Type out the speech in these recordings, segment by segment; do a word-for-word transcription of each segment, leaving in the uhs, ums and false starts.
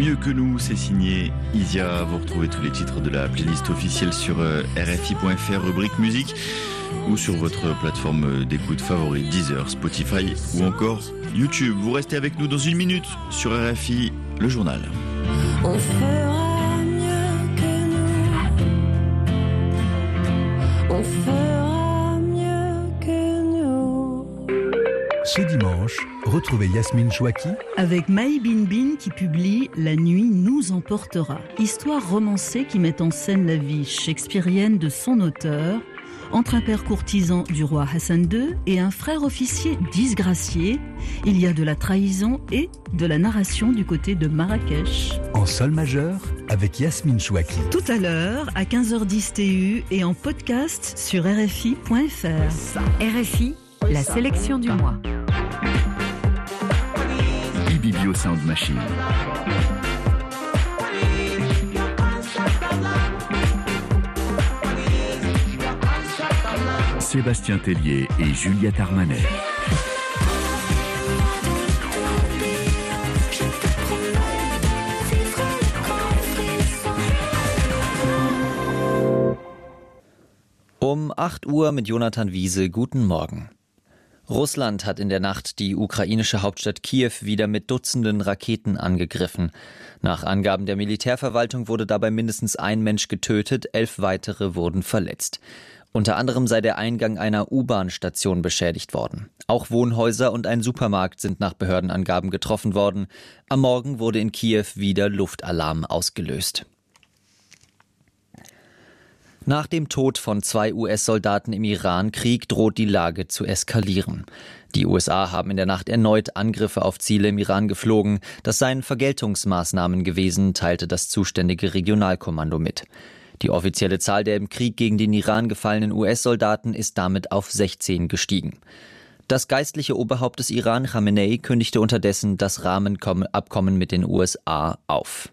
Mieux que nous, c'est signé Isia. Vous retrouvez tous les titres de la playlist officielle sur R F I point F R, rubrique musique, ou sur votre plateforme d'écoute favorite, Deezer, Spotify ou encore YouTube. Vous restez avec nous dans une minute sur R F I, le journal. On fera mieux que nous. On fera mieux que nous. Ce dimanche, retrouvez Yasmine Chouaki avec Maï Binbin qui publie La nuit nous emportera. Histoire romancée qui met en scène la vie shakespearienne de son auteur, entre un père courtisan du roi Hassan deux et un frère officier disgracié. Il y a de la trahison et de la narration du côté de Marrakech. En sol majeur avec Yasmine Chouaki. Tout à l'heure à quinze heures dix T U et en podcast sur R F I point F R. R F I, la sélection du mois. Ibibio Sound Machine. Sébastien Tellier et Juliette Armanet. Um acht Uhr mit Jonathan Wiese. Guten Morgen. Russland hat in der Nacht die ukrainische Hauptstadt Kiew wieder mit Dutzenden Raketen angegriffen. Nach Angaben der Militärverwaltung wurde dabei mindestens ein Mensch getötet, elf weitere wurden verletzt. Unter anderem sei der Eingang einer U-Bahn-Station beschädigt worden. Auch Wohnhäuser und ein Supermarkt sind nach Behördenangaben getroffen worden. Am Morgen wurde in Kiew wieder Luftalarm ausgelöst. Nach dem Tod von zwei U S-Soldaten im Iran-Krieg droht die Lage zu eskalieren. Die U S A haben in der Nacht erneut Angriffe auf Ziele im Iran geflogen. Das seien Vergeltungsmaßnahmen gewesen, teilte das zuständige Regionalkommando mit. Die offizielle Zahl der im Krieg gegen den Iran gefallenen U S-Soldaten ist damit auf sechzehn gestiegen. Das geistliche Oberhaupt des Iran, Khamenei, kündigte unterdessen das Rahmenabkommen mit den U S A auf.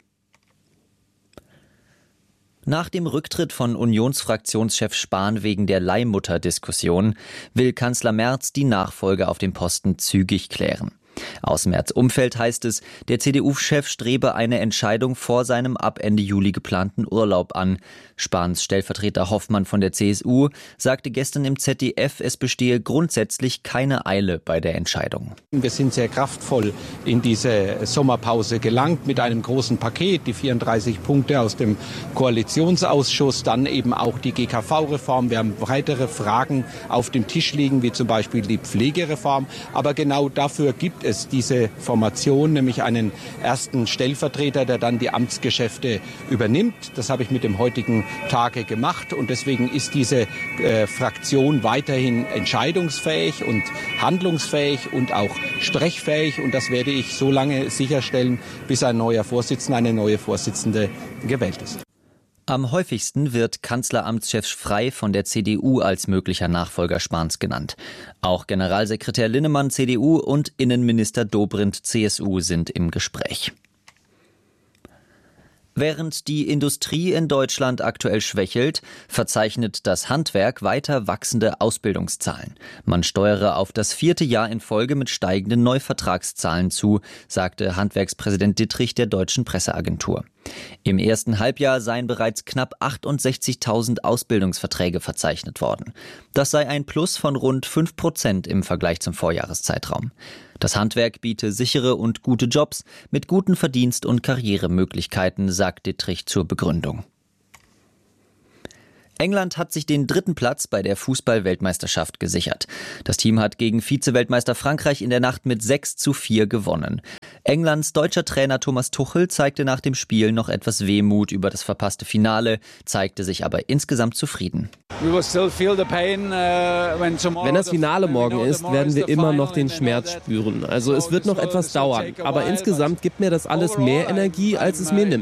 Nach dem Rücktritt von Unionsfraktionschef Spahn wegen der Leihmutter-Diskussion will Kanzler Merz die Nachfolge auf dem Posten zügig klären. Aus Merz' Umfeld heißt es, der C D U-Chef strebe eine Entscheidung vor seinem ab Ende Juli geplanten Urlaub an. Spahns Stellvertreter Hoffmann von der C S U sagte gestern im Z D F, es bestehe grundsätzlich keine Eile bei der Entscheidung. Wir sind sehr kraftvoll in diese Sommerpause gelangt mit einem großen Paket, die vierunddreißig Punkte aus dem Koalitionsausschuss, dann eben auch die G K V-Reform. Wir haben weitere Fragen auf dem Tisch liegen, wie zum Beispiel die Pflegereform. Aber genau dafür gibt es diese Formation, nämlich einen ersten Stellvertreter, der dann die Amtsgeschäfte übernimmt. Das habe ich mit dem heutigen Tage gemacht und deswegen ist diese äh, Fraktion weiterhin entscheidungsfähig und handlungsfähig und auch sprechfähig und das werde ich so lange sicherstellen, bis ein neuer Vorsitzender, eine neue Vorsitzende gewählt ist. Am häufigsten wird Kanzleramtschef Frey von der C D U als möglicher Nachfolger Spahns genannt. Auch Generalsekretär Linnemann C D U und Innenminister Dobrindt C S U sind im Gespräch. Während die Industrie in Deutschland aktuell schwächelt, verzeichnet das Handwerk weiter wachsende Ausbildungszahlen. Man steuere auf das vierte Jahr in Folge mit steigenden Neuvertragszahlen zu, sagte Handwerkspräsident Dittrich der Deutschen Presseagentur. Im ersten Halbjahr seien bereits knapp achtundsechzigtausend Ausbildungsverträge verzeichnet worden. Das sei ein Plus von rund fünf Prozent im Vergleich zum Vorjahreszeitraum. Das Handwerk biete sichere und gute Jobs mit guten Verdienst- und Karrieremöglichkeiten, sagt Dittrich zur Begründung. England hat sich den dritten Platz bei der Fußball-Weltmeisterschaft gesichert. Das Team hat gegen Vize-Weltmeister Frankreich in der Nacht mit sechs zu vier gewonnen. Englands deutscher Trainer Thomas Tuchel zeigte nach dem Spiel noch etwas Wehmut über das verpasste Finale, zeigte sich aber insgesamt zufrieden. Wenn das Finale morgen ist, werden wir immer noch den Schmerz spüren. Also es wird noch etwas dauern. Aber insgesamt gibt mir das alles mehr Energie, als es mir nimmt.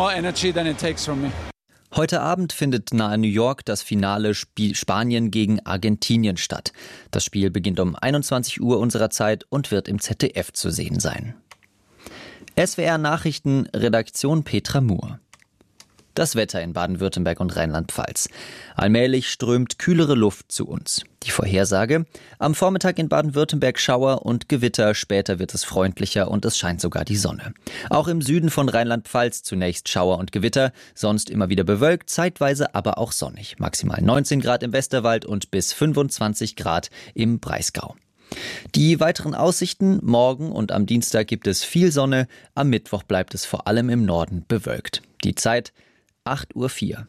Heute Abend findet nahe New York das Finale Sp- Spanien gegen Argentinien statt. Das Spiel beginnt um einundzwanzig Uhr unserer Zeit und wird im Z D F zu sehen sein. S W R Nachrichten, Redaktion Petra Muhr. Das Wetter in Baden-Württemberg und Rheinland-Pfalz. Allmählich strömt kühlere Luft zu uns. Die Vorhersage: Am Vormittag in Baden-Württemberg Schauer und Gewitter, später wird es freundlicher und es scheint sogar die Sonne. Auch im Süden von Rheinland-Pfalz zunächst Schauer und Gewitter, sonst immer wieder bewölkt, zeitweise aber auch sonnig. Maximal neunzehn Grad im Westerwald und bis fünfundzwanzig Grad im Breisgau. Die weiteren Aussichten: Morgen und am Dienstag gibt es viel Sonne, am Mittwoch bleibt es vor allem im Norden bewölkt. Die Zeit acht Uhr vier.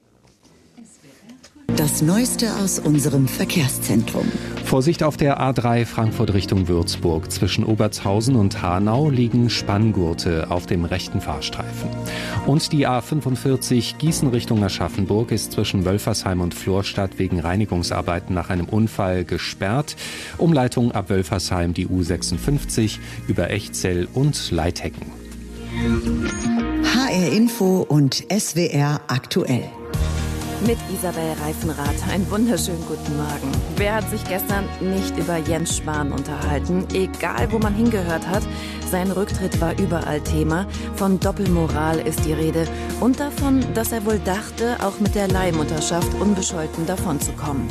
Das Neueste aus unserem Verkehrszentrum. Vorsicht auf der A drei Frankfurt Richtung Würzburg. Zwischen Obertshausen und Hanau liegen Spanngurte auf dem rechten Fahrstreifen. Und die A fünfundvierzig Gießen Richtung Aschaffenburg ist zwischen Wölfersheim und Florstadt wegen Reinigungsarbeiten nach einem Unfall gesperrt. Umleitung ab Wölfersheim die U sechsundfünfzig über Echzell und Leithecken. H R Info und S W R aktuell. Mit Isabel Reifenrath. Einen wunderschönen guten Morgen. Wer hat sich gestern nicht über Jens Spahn unterhalten? Egal, wo man hingehört hat, sein Rücktritt war überall Thema. Von Doppelmoral ist die Rede und davon, dass er wohl dachte, auch mit der Leihmutterschaft unbescholten davonzukommen.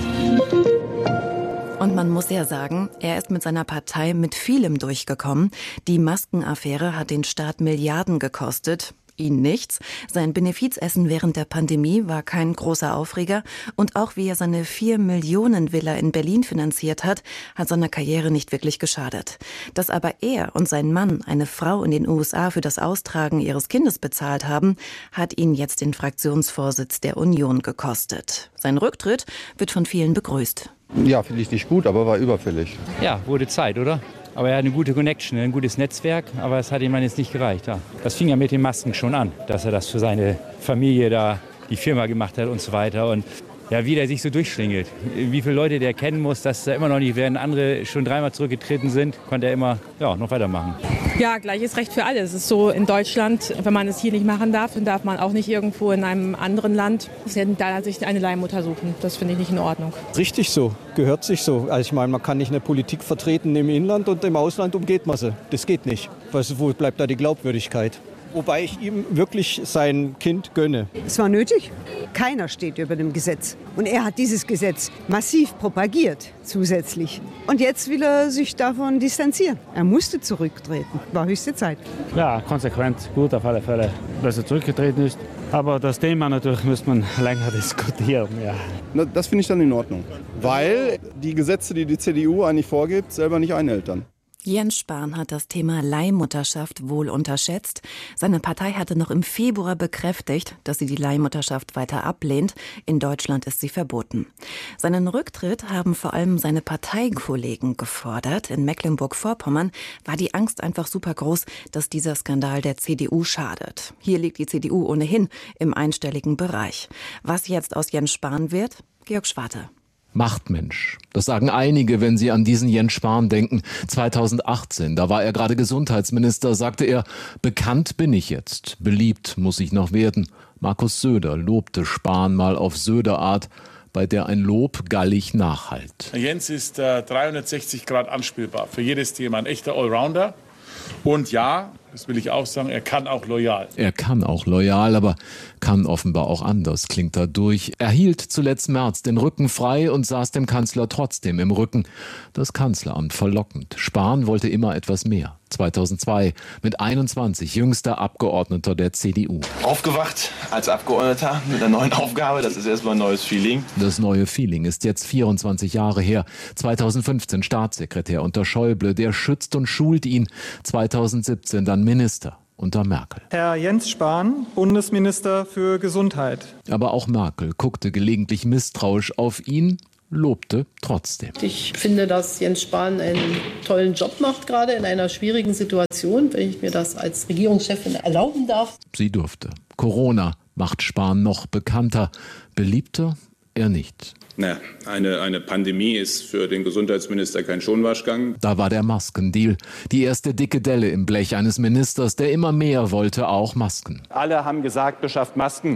Und man muss ja sagen, er ist mit seiner Partei mit vielem durchgekommen. Die Maskenaffäre hat den Staat Milliarden gekostet. Ihn nichts. Sein Benefizessen während der Pandemie war kein großer Aufreger. Und auch wie er seine vier Millionen Villa in Berlin finanziert hat, hat seiner Karriere nicht wirklich geschadet. Dass aber er und sein Mann eine Frau in den U S A für das Austragen ihres Kindes bezahlt haben, hat ihn jetzt den Fraktionsvorsitz der Union gekostet. Sein Rücktritt wird von vielen begrüßt. Ja, finde ich nicht gut, aber war überfällig. Ja, wurde Zeit, oder? Aber er hat eine gute Connection, ein gutes Netzwerk, aber es hat ihm jetzt nicht gereicht. Ja. Das fing ja mit den Masken schon an, dass er das für seine Familie da, die Firma gemacht hat und so weiter. Und ja, wie der sich so durchschlingelt, wie viele Leute der kennen muss, dass er immer noch nicht, während andere schon dreimal zurückgetreten sind, konnte er immer ja, noch weitermachen. Ja, gleiches Recht für alle. Es ist so in Deutschland, wenn man es hier nicht machen darf, dann darf man auch nicht irgendwo in einem anderen Land da sich eine Leihmutter suchen. Das finde ich nicht in Ordnung. Richtig so, gehört sich so. Also ich meine, man kann nicht eine Politik vertreten im Inland und im Ausland umgeht man sie. Das geht nicht. Wo bleibt da die Glaubwürdigkeit? Wobei ich ihm wirklich sein Kind gönne. Es war nötig. Keiner steht über dem Gesetz. Und er hat dieses Gesetz massiv propagiert zusätzlich. Und jetzt will er sich davon distanzieren. Er musste zurücktreten. War höchste Zeit. Ja, konsequent, gut auf alle Fälle, dass er zurückgetreten ist. Aber das Thema natürlich müsste man länger diskutieren. Ja. Na, das finde ich dann in Ordnung. Weil die Gesetze, die die C D U eigentlich vorgibt, selber nicht einhält dann. Jens Spahn hat das Thema Leihmutterschaft wohl unterschätzt. Seine Partei hatte noch im Februar bekräftigt, dass sie die Leihmutterschaft weiter ablehnt. In Deutschland ist sie verboten. Seinen Rücktritt haben vor allem seine Parteikollegen gefordert. In Mecklenburg-Vorpommern war die Angst einfach super groß, dass dieser Skandal der C D U schadet. Hier liegt die C D U ohnehin im einstelligen Bereich. Was jetzt aus Jens Spahn wird? Georg Schwarte. Machtmensch. Das sagen einige, wenn sie an diesen Jens Spahn denken. zweitausendachtzehn, da war er gerade Gesundheitsminister, sagte er, bekannt bin ich jetzt, beliebt muss ich noch werden. Markus Söder lobte Spahn mal auf Söder-Art, bei der ein Lob gallig nachhallt. Jens ist äh, dreihundertsechzig Grad anspielbar, für jedes Thema ein echter Allrounder. Und ja, das will ich auch sagen, er kann auch loyal. Er kann auch loyal, aber kann offenbar auch anders, klingt da durch. Er hielt zuletzt Merz den Rücken frei und saß dem Kanzler trotzdem im Rücken. Das Kanzleramt verlockend. Spahn wollte immer etwas mehr. zweitausendzwei mit einundzwanzig jüngster Abgeordneter der C D U. Aufgewacht als Abgeordneter mit einer neuen Aufgabe, das ist erstmal ein neues Feeling. Das neue Feeling ist jetzt vierundzwanzig Jahre her. zweitausendfünfzehn Staatssekretär unter Schäuble, der schützt und schult ihn. zweitausendsiebzehn dann Minister unter Merkel. Herr Jens Spahn, Bundesminister für Gesundheit. Aber auch Merkel guckte gelegentlich misstrauisch auf ihn, lobte trotzdem. Ich finde, dass Jens Spahn einen tollen Job macht, gerade in einer schwierigen Situation, wenn ich mir das als Regierungschefin erlauben darf. Sie durfte. Corona macht Spahn noch bekannter. Beliebter er nicht. Na, eine, eine Pandemie ist für den Gesundheitsminister kein Schonwaschgang. Da war der Maskendeal. Die erste dicke Delle im Blech eines Ministers, der immer mehr wollte, auch Masken. Alle haben gesagt, beschafft Masken.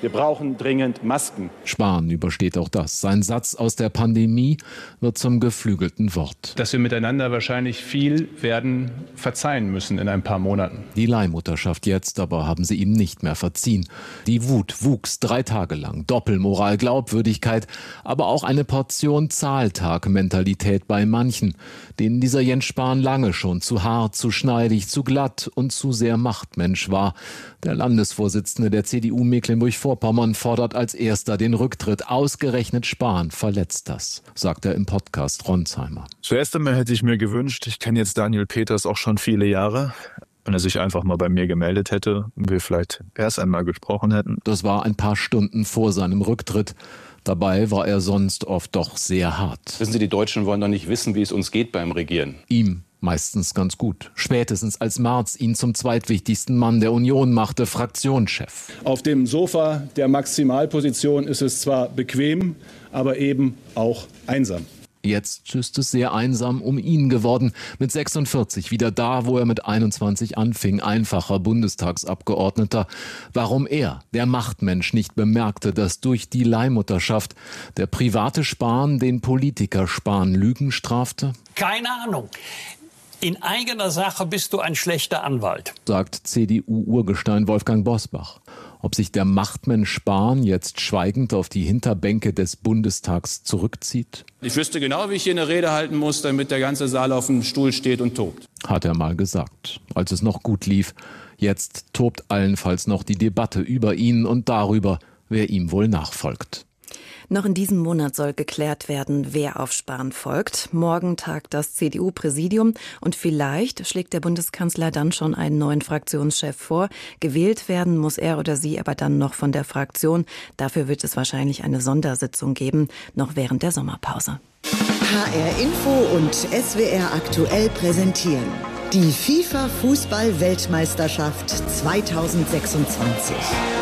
Wir brauchen dringend Masken. Spahn übersteht auch das. Sein Satz aus der Pandemie wird zum geflügelten Wort. Dass wir miteinander wahrscheinlich viel werden verzeihen müssen in ein paar Monaten. Die Leihmutterschaft jetzt aber haben sie ihm nicht mehr verziehen. Die Wut wuchs drei Tage lang. Doppelmoral, Glaubwürdigkeit, aber auch eine Portion Zahltag-Mentalität bei manchen, denen dieser Jens Spahn lange schon zu hart, zu schneidig, zu glatt und zu sehr Machtmensch war. Der Landesvorsitzende der C D U Mecklenburg-Vorpommern fordert als erster den Rücktritt. Ausgerechnet Spahn verletzt das, sagt er im Podcast Ronsheimer. Zuerst einmal hätte ich mir gewünscht, ich kenne jetzt Daniel Peters auch schon viele Jahre, wenn er sich einfach mal bei mir gemeldet hätte und wir vielleicht erst einmal gesprochen hätten. Das war ein paar Stunden vor seinem Rücktritt. Dabei war er sonst oft doch sehr hart. Wissen Sie, die Deutschen wollen doch nicht wissen, wie es uns geht beim Regieren. Ihm meistens ganz gut. Spätestens als Marz ihn zum zweitwichtigsten Mann der Union machte, Fraktionschef. Auf dem Sofa der Maximalposition ist es zwar bequem, aber eben auch einsam. Jetzt ist es sehr einsam um ihn geworden. Mit sechsundvierzig wieder da, wo er mit einundzwanzig anfing, einfacher Bundestagsabgeordneter. Warum er, der Machtmensch, nicht bemerkte, dass durch die Leihmutterschaft der private Spahn den Politiker Spahn Lügen strafte? Keine Ahnung. In eigener Sache bist du ein schlechter Anwalt, sagt C D U-Urgestein Wolfgang Bosbach. Ob sich der Machtmensch Spahn jetzt schweigend auf die Hinterbänke des Bundestags zurückzieht? Ich wüsste genau, wie ich hier eine Rede halten muss, damit der ganze Saal auf dem Stuhl steht und tobt. Hat er mal gesagt, als es noch gut lief. Jetzt tobt allenfalls noch die Debatte über ihn und darüber, wer ihm wohl nachfolgt. Noch in diesem Monat soll geklärt werden, wer auf Spahn folgt. Morgen tagt das C D U-Präsidium und vielleicht schlägt der Bundeskanzler dann schon einen neuen Fraktionschef vor. Gewählt werden muss er oder sie aber dann noch von der Fraktion. Dafür wird es wahrscheinlich eine Sondersitzung geben, noch während der Sommerpause. H R Info und S W R aktuell präsentieren die FIFA-Fußball-Weltmeisterschaft zweitausendsechsundzwanzig.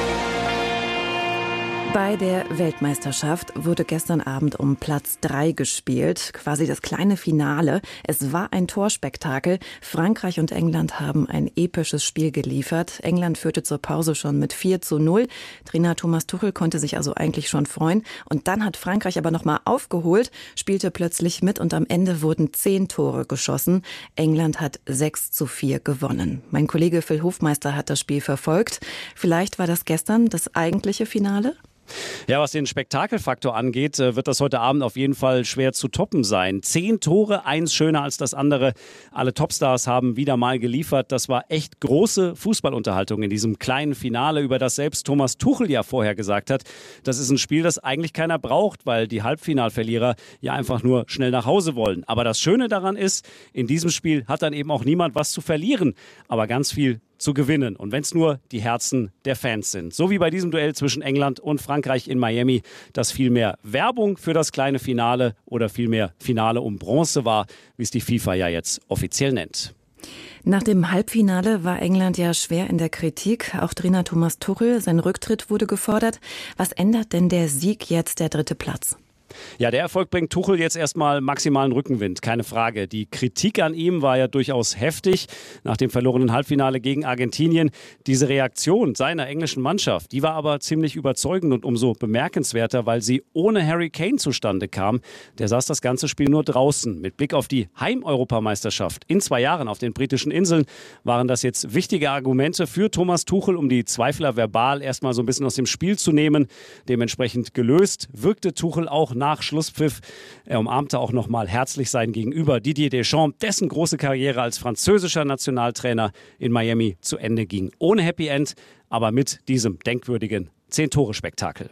Bei der Weltmeisterschaft wurde gestern Abend um Platz drei gespielt, quasi das kleine Finale. Es war ein Torspektakel. Frankreich und England haben ein episches Spiel geliefert. England führte zur Pause schon mit vier zu null. Trainer Thomas Tuchel konnte sich also eigentlich schon freuen. Und dann hat Frankreich aber nochmal aufgeholt, spielte plötzlich mit und am Ende wurden zehn Tore geschossen. England hat sechs zu vier gewonnen. Mein Kollege Phil Hofmeister hat das Spiel verfolgt. Vielleicht war das gestern das eigentliche Finale? Ja, was den Spektakelfaktor angeht, wird das heute Abend auf jeden Fall schwer zu toppen sein. Zehn Tore, eins schöner als das andere. Alle Topstars haben wieder mal geliefert. Das war echt große Fußballunterhaltung in diesem kleinen Finale, über das selbst Thomas Tuchel ja vorher gesagt hat. Das ist ein Spiel, das eigentlich keiner braucht, weil die Halbfinalverlierer ja einfach nur schnell nach Hause wollen. Aber das Schöne daran ist, in diesem Spiel hat dann eben auch niemand was zu verlieren, aber ganz viel zu gewinnen. Und wenn es nur die Herzen der Fans sind. So wie bei diesem Duell zwischen England und Frankreich in Miami, das viel mehr Werbung für das kleine Finale oder vielmehr Finale um Bronze war, wie es die FIFA ja jetzt offiziell nennt. Nach dem Halbfinale war England ja schwer in der Kritik. Auch Trainer Thomas Tuchel, sein Rücktritt wurde gefordert. Was ändert denn der Sieg jetzt, der dritte Platz? Ja, der Erfolg bringt Tuchel jetzt erstmal maximalen Rückenwind, keine Frage. Die Kritik an ihm war ja durchaus heftig nach dem verlorenen Halbfinale gegen Argentinien. Diese Reaktion seiner englischen Mannschaft, die war aber ziemlich überzeugend und umso bemerkenswerter, weil sie ohne Harry Kane zustande kam. Der saß das ganze Spiel nur draußen. Mit Blick auf die Heimeuropameisterschaft in zwei Jahren auf den britischen Inseln waren das jetzt wichtige Argumente für Thomas Tuchel, um die Zweifler verbal erstmal so ein bisschen aus dem Spiel zu nehmen. Dementsprechend gelöst wirkte Tuchel auch nach Schlusspfiff. Er umarmte auch nochmal herzlich sein Gegenüber Didier Deschamps, dessen große Karriere als französischer Nationaltrainer in Miami zu Ende ging. Ohne Happy End, aber mit diesem denkwürdigen Zehn-Tore-Spektakel.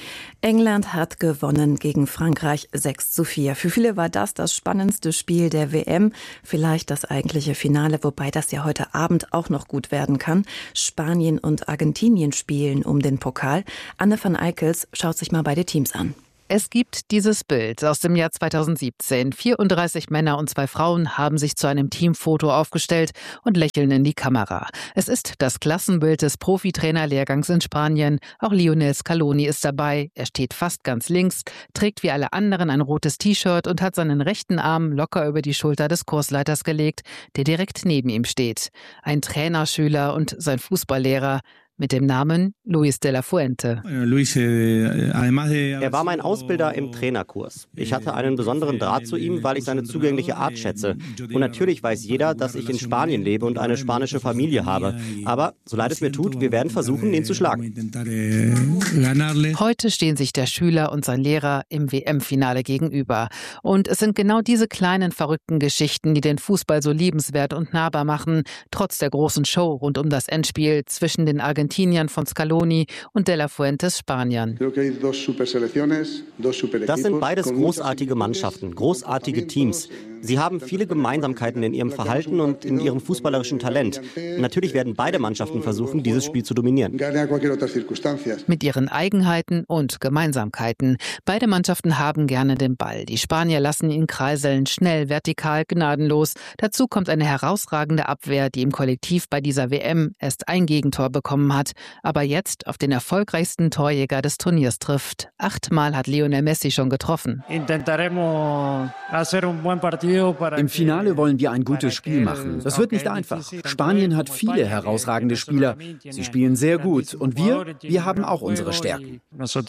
England hat gewonnen gegen Frankreich sechs zu vier. Für viele war das das spannendste Spiel der W M. Vielleicht das eigentliche Finale, wobei das ja heute Abend auch noch gut werden kann. Spanien und Argentinien spielen um den Pokal. Anne van Eickels schaut sich mal beide Teams an. Es gibt dieses Bild aus dem Jahr zweitausendsiebzehn. vierunddreißig Männer und zwei Frauen haben sich zu einem Teamfoto aufgestellt und lächeln in die Kamera. Es ist das Klassenbild des Profitrainerlehrgangs in Spanien. Auch Lionel Scaloni ist dabei. Er steht fast ganz links, trägt wie alle anderen ein rotes T-Shirt und hat seinen rechten Arm locker über die Schulter des Kursleiters gelegt, der direkt neben ihm steht. Ein Trainerschüler und sein Fußballlehrer. mit dem Namen Luis de la Fuente. Er war mein Ausbilder im Trainerkurs. Ich hatte einen besonderen Draht zu ihm, weil ich seine zugängliche Art schätze. Und natürlich weiß jeder, dass ich in Spanien lebe und eine spanische Familie habe. Aber, so leid es mir tut, wir werden versuchen, ihn zu schlagen. Heute stehen sich der Schüler und sein Lehrer im W M-Finale gegenüber. Und es sind genau diese kleinen, verrückten Geschichten, die den Fußball so liebenswert und nahbar machen, trotz der großen Show rund um das Endspiel zwischen den Argentiniern von Scaloni und De La Fuentes Spaniern. Das sind beides großartige Mannschaften, großartige Teams. Sie haben viele Gemeinsamkeiten in ihrem Verhalten und in ihrem fußballerischen Talent. Natürlich werden beide Mannschaften versuchen, dieses Spiel zu dominieren. Mit ihren Eigenheiten und Gemeinsamkeiten. Beide Mannschaften haben gerne den Ball. Die Spanier lassen ihn kreiseln, schnell, vertikal, gnadenlos. Dazu kommt eine herausragende Abwehr, die im Kollektiv bei dieser W M erst ein Gegentor bekommen hat, aber jetzt auf den erfolgreichsten Torjäger des Turniers trifft. Achtmal hat Lionel Messi schon getroffen. Im Finale wollen wir ein gutes Spiel machen. Das wird nicht einfach. Spanien hat viele herausragende Spieler. Sie spielen sehr gut. Und wir, wir haben auch unsere Stärken.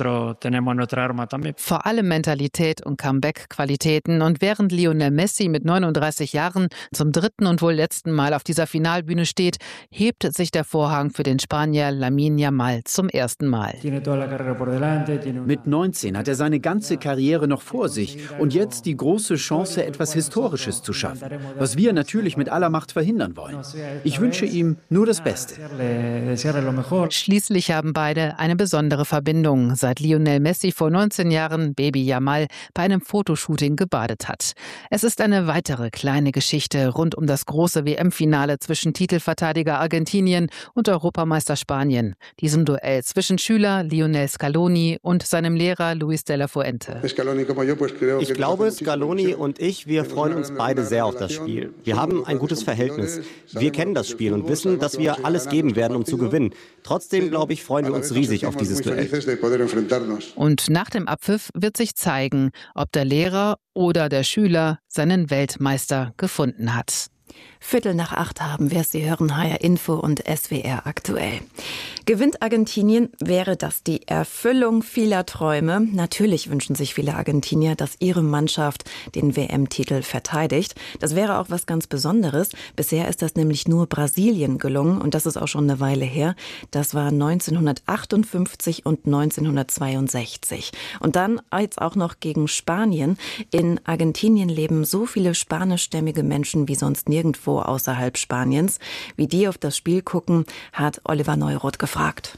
Vor allem Mentalität und Comeback-Qualitäten. Und während Lionel Messi mit neununddreißig Jahren zum dritten und wohl letzten Mal auf dieser Finalbühne steht, hebt sich der Vorhang für den Spanier Lamine Yamal zum ersten Mal. Mit neunzehn hat er seine ganze Karriere noch vor sich. Und jetzt die große Chance, etwas Historisches zu schaffen, was wir natürlich mit aller Macht verhindern wollen. Ich wünsche ihm nur das Beste. Schließlich haben beide eine besondere Verbindung, seit Lionel Messi vor neunzehn Jahren Baby Yamal bei einem Fotoshooting gebadet hat. Es ist eine weitere kleine Geschichte rund um das große W M-Finale zwischen Titelverteidiger Argentinien und Europameister Spanien. Diesem Duell zwischen Schüler Lionel Scaloni und seinem Lehrer Luis de la Fuente. Ich glaube, Scaloni und ich, wir freuen uns beide sehr auf das Spiel. Wir haben ein gutes Verhältnis. Wir kennen das Spiel und wissen, dass wir alles geben werden, um zu gewinnen. Trotzdem, glaube ich, freuen wir uns riesig auf dieses Duell. Und nach dem Abpfiff wird sich zeigen, ob der Lehrer oder der Schüler seinen Weltmeister gefunden hat. Viertel nach acht haben wir, Sie hören H R Info und S W R aktuell. Gewinnt Argentinien, wäre das die Erfüllung vieler Träume. Natürlich wünschen sich viele Argentinier, dass ihre Mannschaft den W M-Titel verteidigt. Das wäre auch was ganz Besonderes. Bisher ist das nämlich nur Brasilien gelungen und das ist auch schon eine Weile her. Das war neunzehnhundertachtundfünfzig und neunzehnhundertzweiundsechzig. Und dann jetzt auch noch gegen Spanien. In Argentinien leben so viele spanischstämmige Menschen wie sonst nirgendwo außerhalb Spaniens. Wie die auf das Spiel gucken, hat Oliver Neuroth gefragt.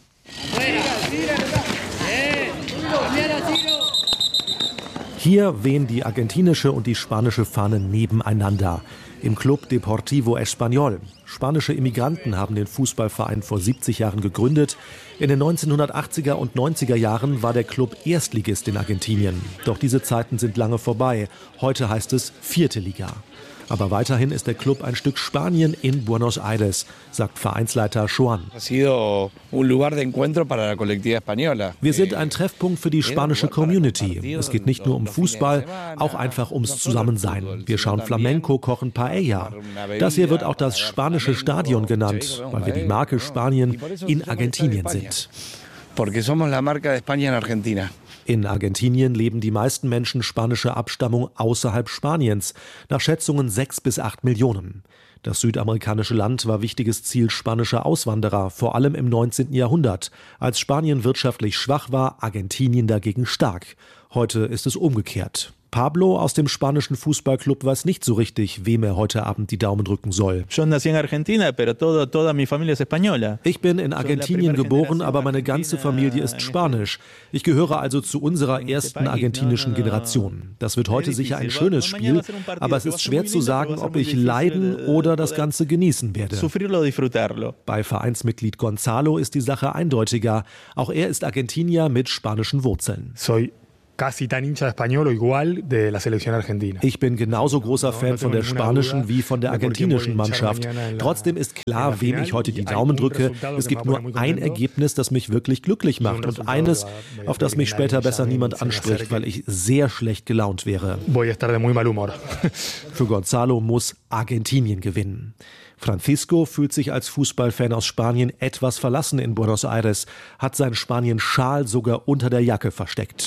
Hier wehen die argentinische und die spanische Fahne nebeneinander. Im Club Deportivo Español. Spanische Immigranten haben den Fußballverein vor siebzig Jahren gegründet. In den neunzehnhundertachtziger und neunziger Jahren war der Club Erstligist in Argentinien. Doch diese Zeiten sind lange vorbei. Heute heißt es Vierte Liga. Aber weiterhin ist der Club ein Stück Spanien in Buenos Aires, sagt Vereinsleiter Joan. Wir sind ein Treffpunkt für die spanische Community. Es geht nicht nur um Fußball, auch einfach ums Zusammensein. Wir schauen Flamenco, kochen Paella. Das hier wird auch das spanische Stadion genannt, weil wir die Marke Spanien in Argentinien sind. In Argentinien leben die meisten Menschen spanischer Abstammung außerhalb Spaniens, nach Schätzungen sechs bis acht Millionen. Das südamerikanische Land war wichtiges Ziel spanischer Auswanderer, vor allem im neunzehnten Jahrhundert, als Spanien wirtschaftlich schwach war, Argentinien dagegen stark. Heute ist es umgekehrt. Pablo aus dem spanischen Fußballclub weiß nicht so richtig, wem er heute Abend die Daumen drücken soll. Ich bin in Argentinien geboren, aber meine ganze Familie ist spanisch. Ich gehöre also zu unserer ersten argentinischen Generation. Das wird heute sicher ein schönes Spiel, aber es ist schwer zu sagen, ob ich leiden oder das Ganze genießen werde. Bei Vereinsmitglied Gonzalo ist die Sache eindeutiger. Auch er ist Argentinier mit spanischen Wurzeln. Ich bin genauso großer Fan von der spanischen wie von der argentinischen Mannschaft. Trotzdem ist klar, wem ich heute die Daumen drücke. Es gibt nur ein Ergebnis, das mich wirklich glücklich macht und eines, auf das mich später besser niemand anspricht, weil ich sehr schlecht gelaunt wäre. Für Gonzalo muss Argentinien gewinnen. Francisco fühlt sich als Fußballfan aus Spanien etwas verlassen in Buenos Aires, hat seinen Spanien-Schal sogar unter der Jacke versteckt.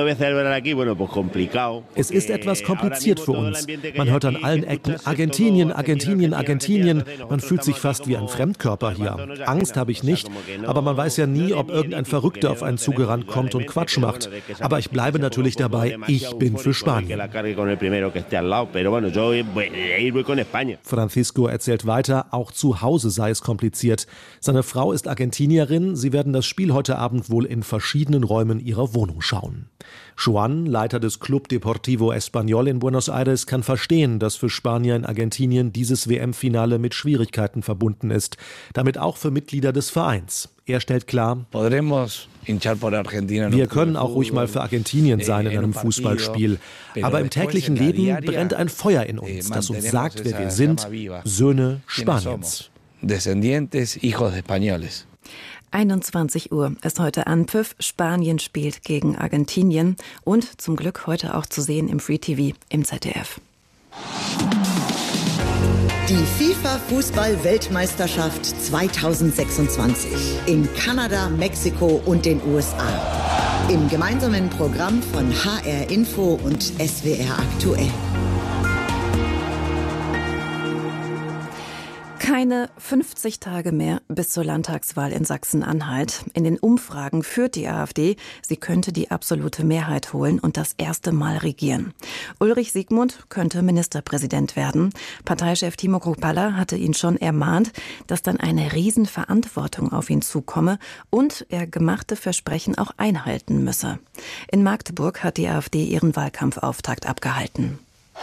Es ist etwas kompliziert für uns. Man hört an allen Ecken Argentinien, Argentinien, Argentinien. Man fühlt sich fast wie ein Fremdkörper hier. Angst habe ich nicht, aber man weiß ja nie, ob irgendein Verrückter auf einen zugerannt kommt und Quatsch macht. Aber ich bleibe natürlich dabei, ich bin für Spanien. Francisco erzählt weiter, auch zu Hause sei es kompliziert. Seine Frau ist Argentinierin, sie werden das Spiel heute Abend wohl in verschiedenen Räumen ihrer Wohnung schauen. Juan, Leiter des Club Deportivo Español in Buenos Aires, kann verstehen, dass für Spanier in Argentinien dieses W M-Finale mit Schwierigkeiten verbunden ist. Damit auch für Mitglieder des Vereins. Er stellt klar, wir können auch ruhig mal für Argentinien sein in einem Fußballspiel. Aber im täglichen Leben brennt ein Feuer in uns, das uns sagt, wer wir sind, Söhne Spaniens. einundzwanzig Uhr ist heute Anpfiff. Spanien spielt gegen Argentinien und zum Glück heute auch zu sehen im Free T V im Z D F. Die FIFA-Fußball-Weltmeisterschaft zweitausendsechsundzwanzig in Kanada, Mexiko und den U S A. Im gemeinsamen Programm von H R Info und S W R aktuell. Keine fünfzig Tage mehr bis zur Landtagswahl in Sachsen-Anhalt. In den Umfragen führt die AfD. Sie könnte die absolute Mehrheit holen und das erste Mal regieren. Ulrich Siegmund könnte Ministerpräsident werden. Parteichef Timo Kruppalla hatte ihn schon ermahnt, dass dann eine Riesenverantwortung auf ihn zukomme und er gemachte Versprechen auch einhalten müsse. In Magdeburg hat die AfD ihren Wahlkampfauftakt abgehalten.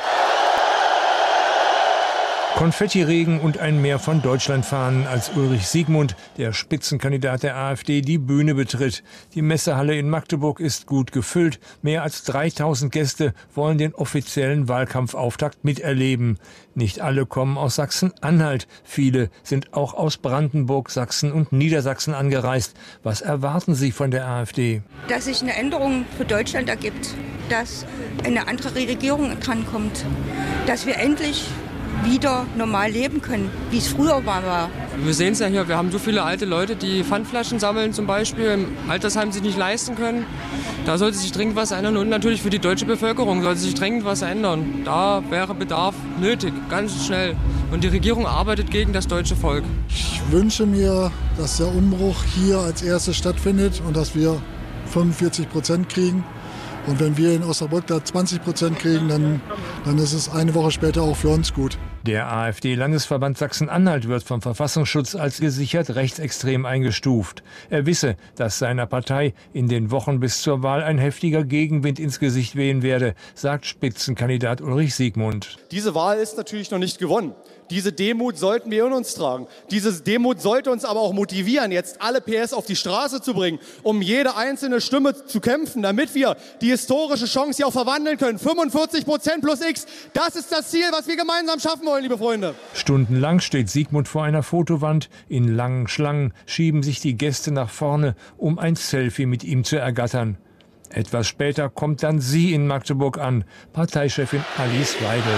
Konfettiregen und ein Meer von Deutschlandfahnen, als Ulrich Siegmund, der Spitzenkandidat der AfD, die Bühne betritt. Die Messehalle in Magdeburg ist gut gefüllt. Mehr als dreitausend Gäste wollen den offiziellen Wahlkampfauftakt miterleben. Nicht alle kommen aus Sachsen-Anhalt. Viele sind auch aus Brandenburg, Sachsen und Niedersachsen angereist. Was erwarten Sie von der AfD? Dass sich eine Änderung für Deutschland ergibt, dass eine andere Regierung drankommt, dass wir endlich wieder normal leben können, wie es früher war. Wir sehen es ja hier, wir haben so viele alte Leute, die Pfandflaschen sammeln zum Beispiel, im Altersheim sich nicht leisten können. Da sollte sich dringend was ändern und natürlich für die deutsche Bevölkerung sollte sich dringend was ändern. Da wäre Bedarf nötig, ganz schnell. Und die Regierung arbeitet gegen das deutsche Volk. Ich wünsche mir, dass der Umbruch hier als erstes stattfindet und dass wir fünfundvierzig Prozent kriegen. Und wenn wir in Osnabrück da zwanzig Prozent kriegen, dann, dann ist es eine Woche später auch für uns gut. Der AfD-Landesverband Sachsen-Anhalt wird vom Verfassungsschutz als gesichert rechtsextrem eingestuft. Er wisse, dass seiner Partei in den Wochen bis zur Wahl ein heftiger Gegenwind ins Gesicht wehen werde, sagt Spitzenkandidat Ulrich Siegmund. Diese Wahl ist natürlich noch nicht gewonnen. Diese Demut sollten wir in uns tragen. Diese Demut sollte uns aber auch motivieren, jetzt alle P S auf die Straße zu bringen, um jede einzelne Stimme zu kämpfen, damit wir die historische Chance hier auch verwandeln können. fünfundvierzig Prozent plus X, das ist das Ziel, was wir gemeinsam schaffen wollen, liebe Freunde. Stundenlang steht Siegmund vor einer Fotowand. In langen Schlangen schieben sich die Gäste nach vorne, um ein Selfie mit ihm zu ergattern. Etwas später kommt dann sie in Magdeburg an, Parteichefin Alice Weidel.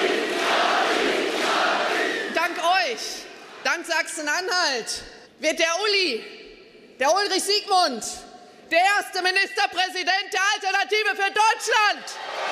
Dank Sachsen-Anhalt wird der Uli, der Ulrich Siegmund, der erste Ministerpräsident der Alternative für Deutschland.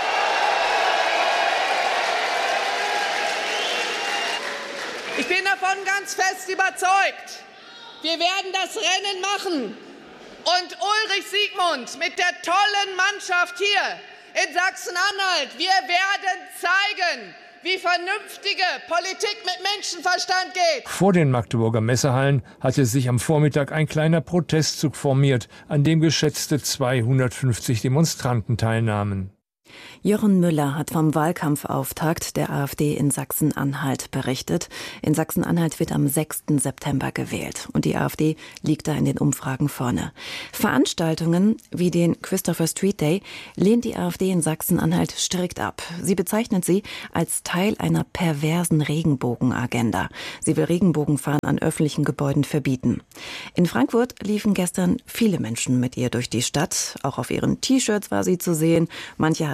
Ich bin davon ganz fest überzeugt. Wir werden das Rennen machen. Und Ulrich Siegmund mit der tollen Mannschaft hier in Sachsen-Anhalt, wir werden zeigen, wie vernünftige Politik mit Menschenverstand geht. Vor den Magdeburger Messehallen hatte sich am Vormittag ein kleiner Protestzug formiert, an dem geschätzte zweihundertfünfzig Demonstranten teilnahmen. Jochen Müller hat vom Wahlkampfauftakt der AfD in Sachsen-Anhalt berichtet. In Sachsen-Anhalt wird am sechsten September gewählt und die AfD liegt da in den Umfragen vorne. Veranstaltungen wie den Christopher Street Day lehnt die AfD in Sachsen-Anhalt strikt ab. Sie bezeichnet sie als Teil einer perversen Regenbogenagenda. Sie will Regenbogenfahren an öffentlichen Gebäuden verbieten. In Frankfurt liefen gestern viele Menschen mit ihr durch die Stadt. Auch auf ihren T-Shirts war sie zu sehen. Manche hatten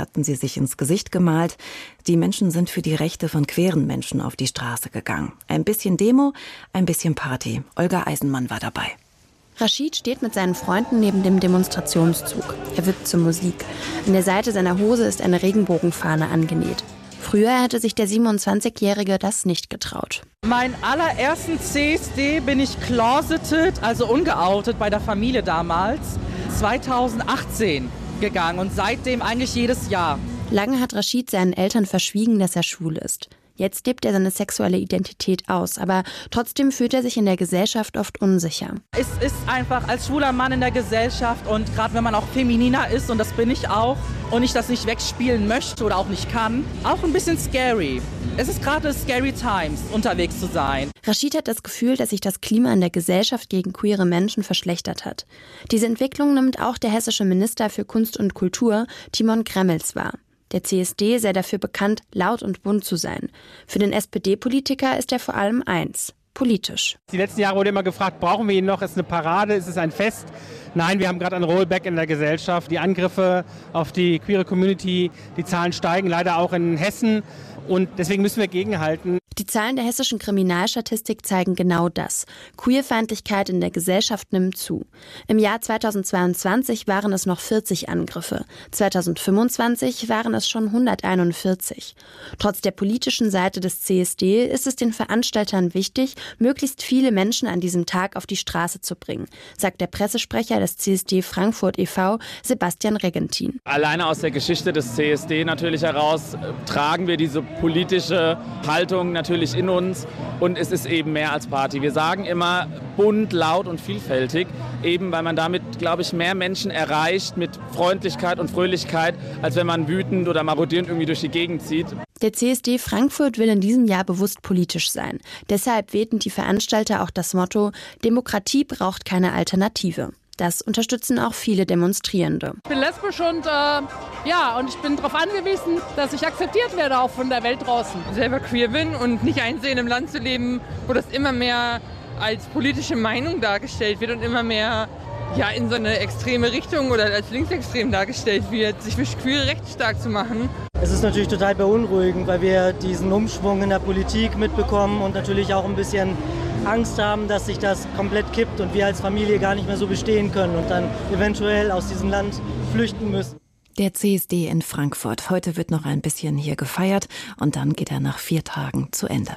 hatten sie sich ins Gesicht gemalt. Die Menschen sind für die Rechte von queeren Menschen auf die Straße gegangen. Ein bisschen Demo, ein bisschen Party. Olga Eisenmann war dabei. Rashid steht mit seinen Freunden neben dem Demonstrationszug. Er wippt zur Musik. An der Seite seiner Hose ist eine Regenbogenfahne angenäht. Früher hätte sich der siebenundzwanzigjährige das nicht getraut. Meinen allerersten C S D bin ich closeted, also ungeoutet bei der Familie damals, zweitausendachtzehn gegangen und seitdem eigentlich jedes Jahr. Lange hat Rashid seinen Eltern verschwiegen, dass er schwul ist. Jetzt lebt er seine sexuelle Identität aus, aber trotzdem fühlt er sich in der Gesellschaft oft unsicher. Es ist einfach als schwuler Mann in der Gesellschaft und gerade wenn man auch femininer ist, und das bin ich auch, und ich das nicht wegspielen möchte oder auch nicht kann, auch ein bisschen scary. Es ist gerade scary times, unterwegs zu sein. Rashid hat das Gefühl, dass sich das Klima in der Gesellschaft gegen queere Menschen verschlechtert hat. Diese Entwicklung nimmt auch der hessische Minister für Kunst und Kultur, Timon Gremmels, wahr. Der C S D sei dafür bekannt, laut und bunt zu sein. Für den S P D-Politiker ist er vor allem eins: politisch. Die letzten Jahre wurde immer gefragt, brauchen wir ihn noch? Ist es eine Parade? Ist es ein Fest? Nein, wir haben gerade ein Rollback in der Gesellschaft. Die Angriffe auf die queere Community, die Zahlen steigen leider auch in Hessen. Und deswegen müssen wir gegenhalten. Die Zahlen der hessischen Kriminalstatistik zeigen genau das. Queerfeindlichkeit in der Gesellschaft nimmt zu. Im Jahr zweitausendzweiundzwanzig waren es noch vierzig Angriffe. zweitausendfünfundzwanzig waren es schon hunderteinundvierzig. Trotz der politischen Seite des C S D ist es den Veranstaltern wichtig, möglichst viele Menschen an diesem Tag auf die Straße zu bringen, sagt der Pressesprecher des C S D Frankfurt e V, Sebastian Regentin. Alleine aus der Geschichte des C S D natürlich heraus tragen wir diese politische Haltung natürlich in uns, und es ist eben mehr als Party. Wir sagen immer bunt, laut und vielfältig, eben weil man damit, glaube ich, mehr Menschen erreicht mit Freundlichkeit und Fröhlichkeit, als wenn man wütend oder marodierend irgendwie durch die Gegend zieht. Der C S D Frankfurt will in diesem Jahr bewusst politisch sein. Deshalb wählten die Veranstalter auch das Motto: Demokratie braucht keine Alternative. Das unterstützen auch viele Demonstrierende. Ich bin lesbisch und äh, ja, und ich bin darauf angewiesen, dass ich akzeptiert werde, auch von der Welt draußen. Ich selber queer bin und nicht einsehen, im Land zu leben, wo das immer mehr als politische Meinung dargestellt wird und immer mehr ja, in so eine extreme Richtung oder als linksextrem dargestellt wird, sich für queere Rechte stark zu machen. Es ist natürlich total beunruhigend, weil wir diesen Umschwung in der Politik mitbekommen und natürlich auch ein bisschen Angst haben, dass sich das komplett kippt und wir als Familie gar nicht mehr so bestehen können und dann eventuell aus diesem Land flüchten müssen. Der C S D in Frankfurt. Heute wird noch ein bisschen hier gefeiert und dann geht er nach vier Tagen zu Ende.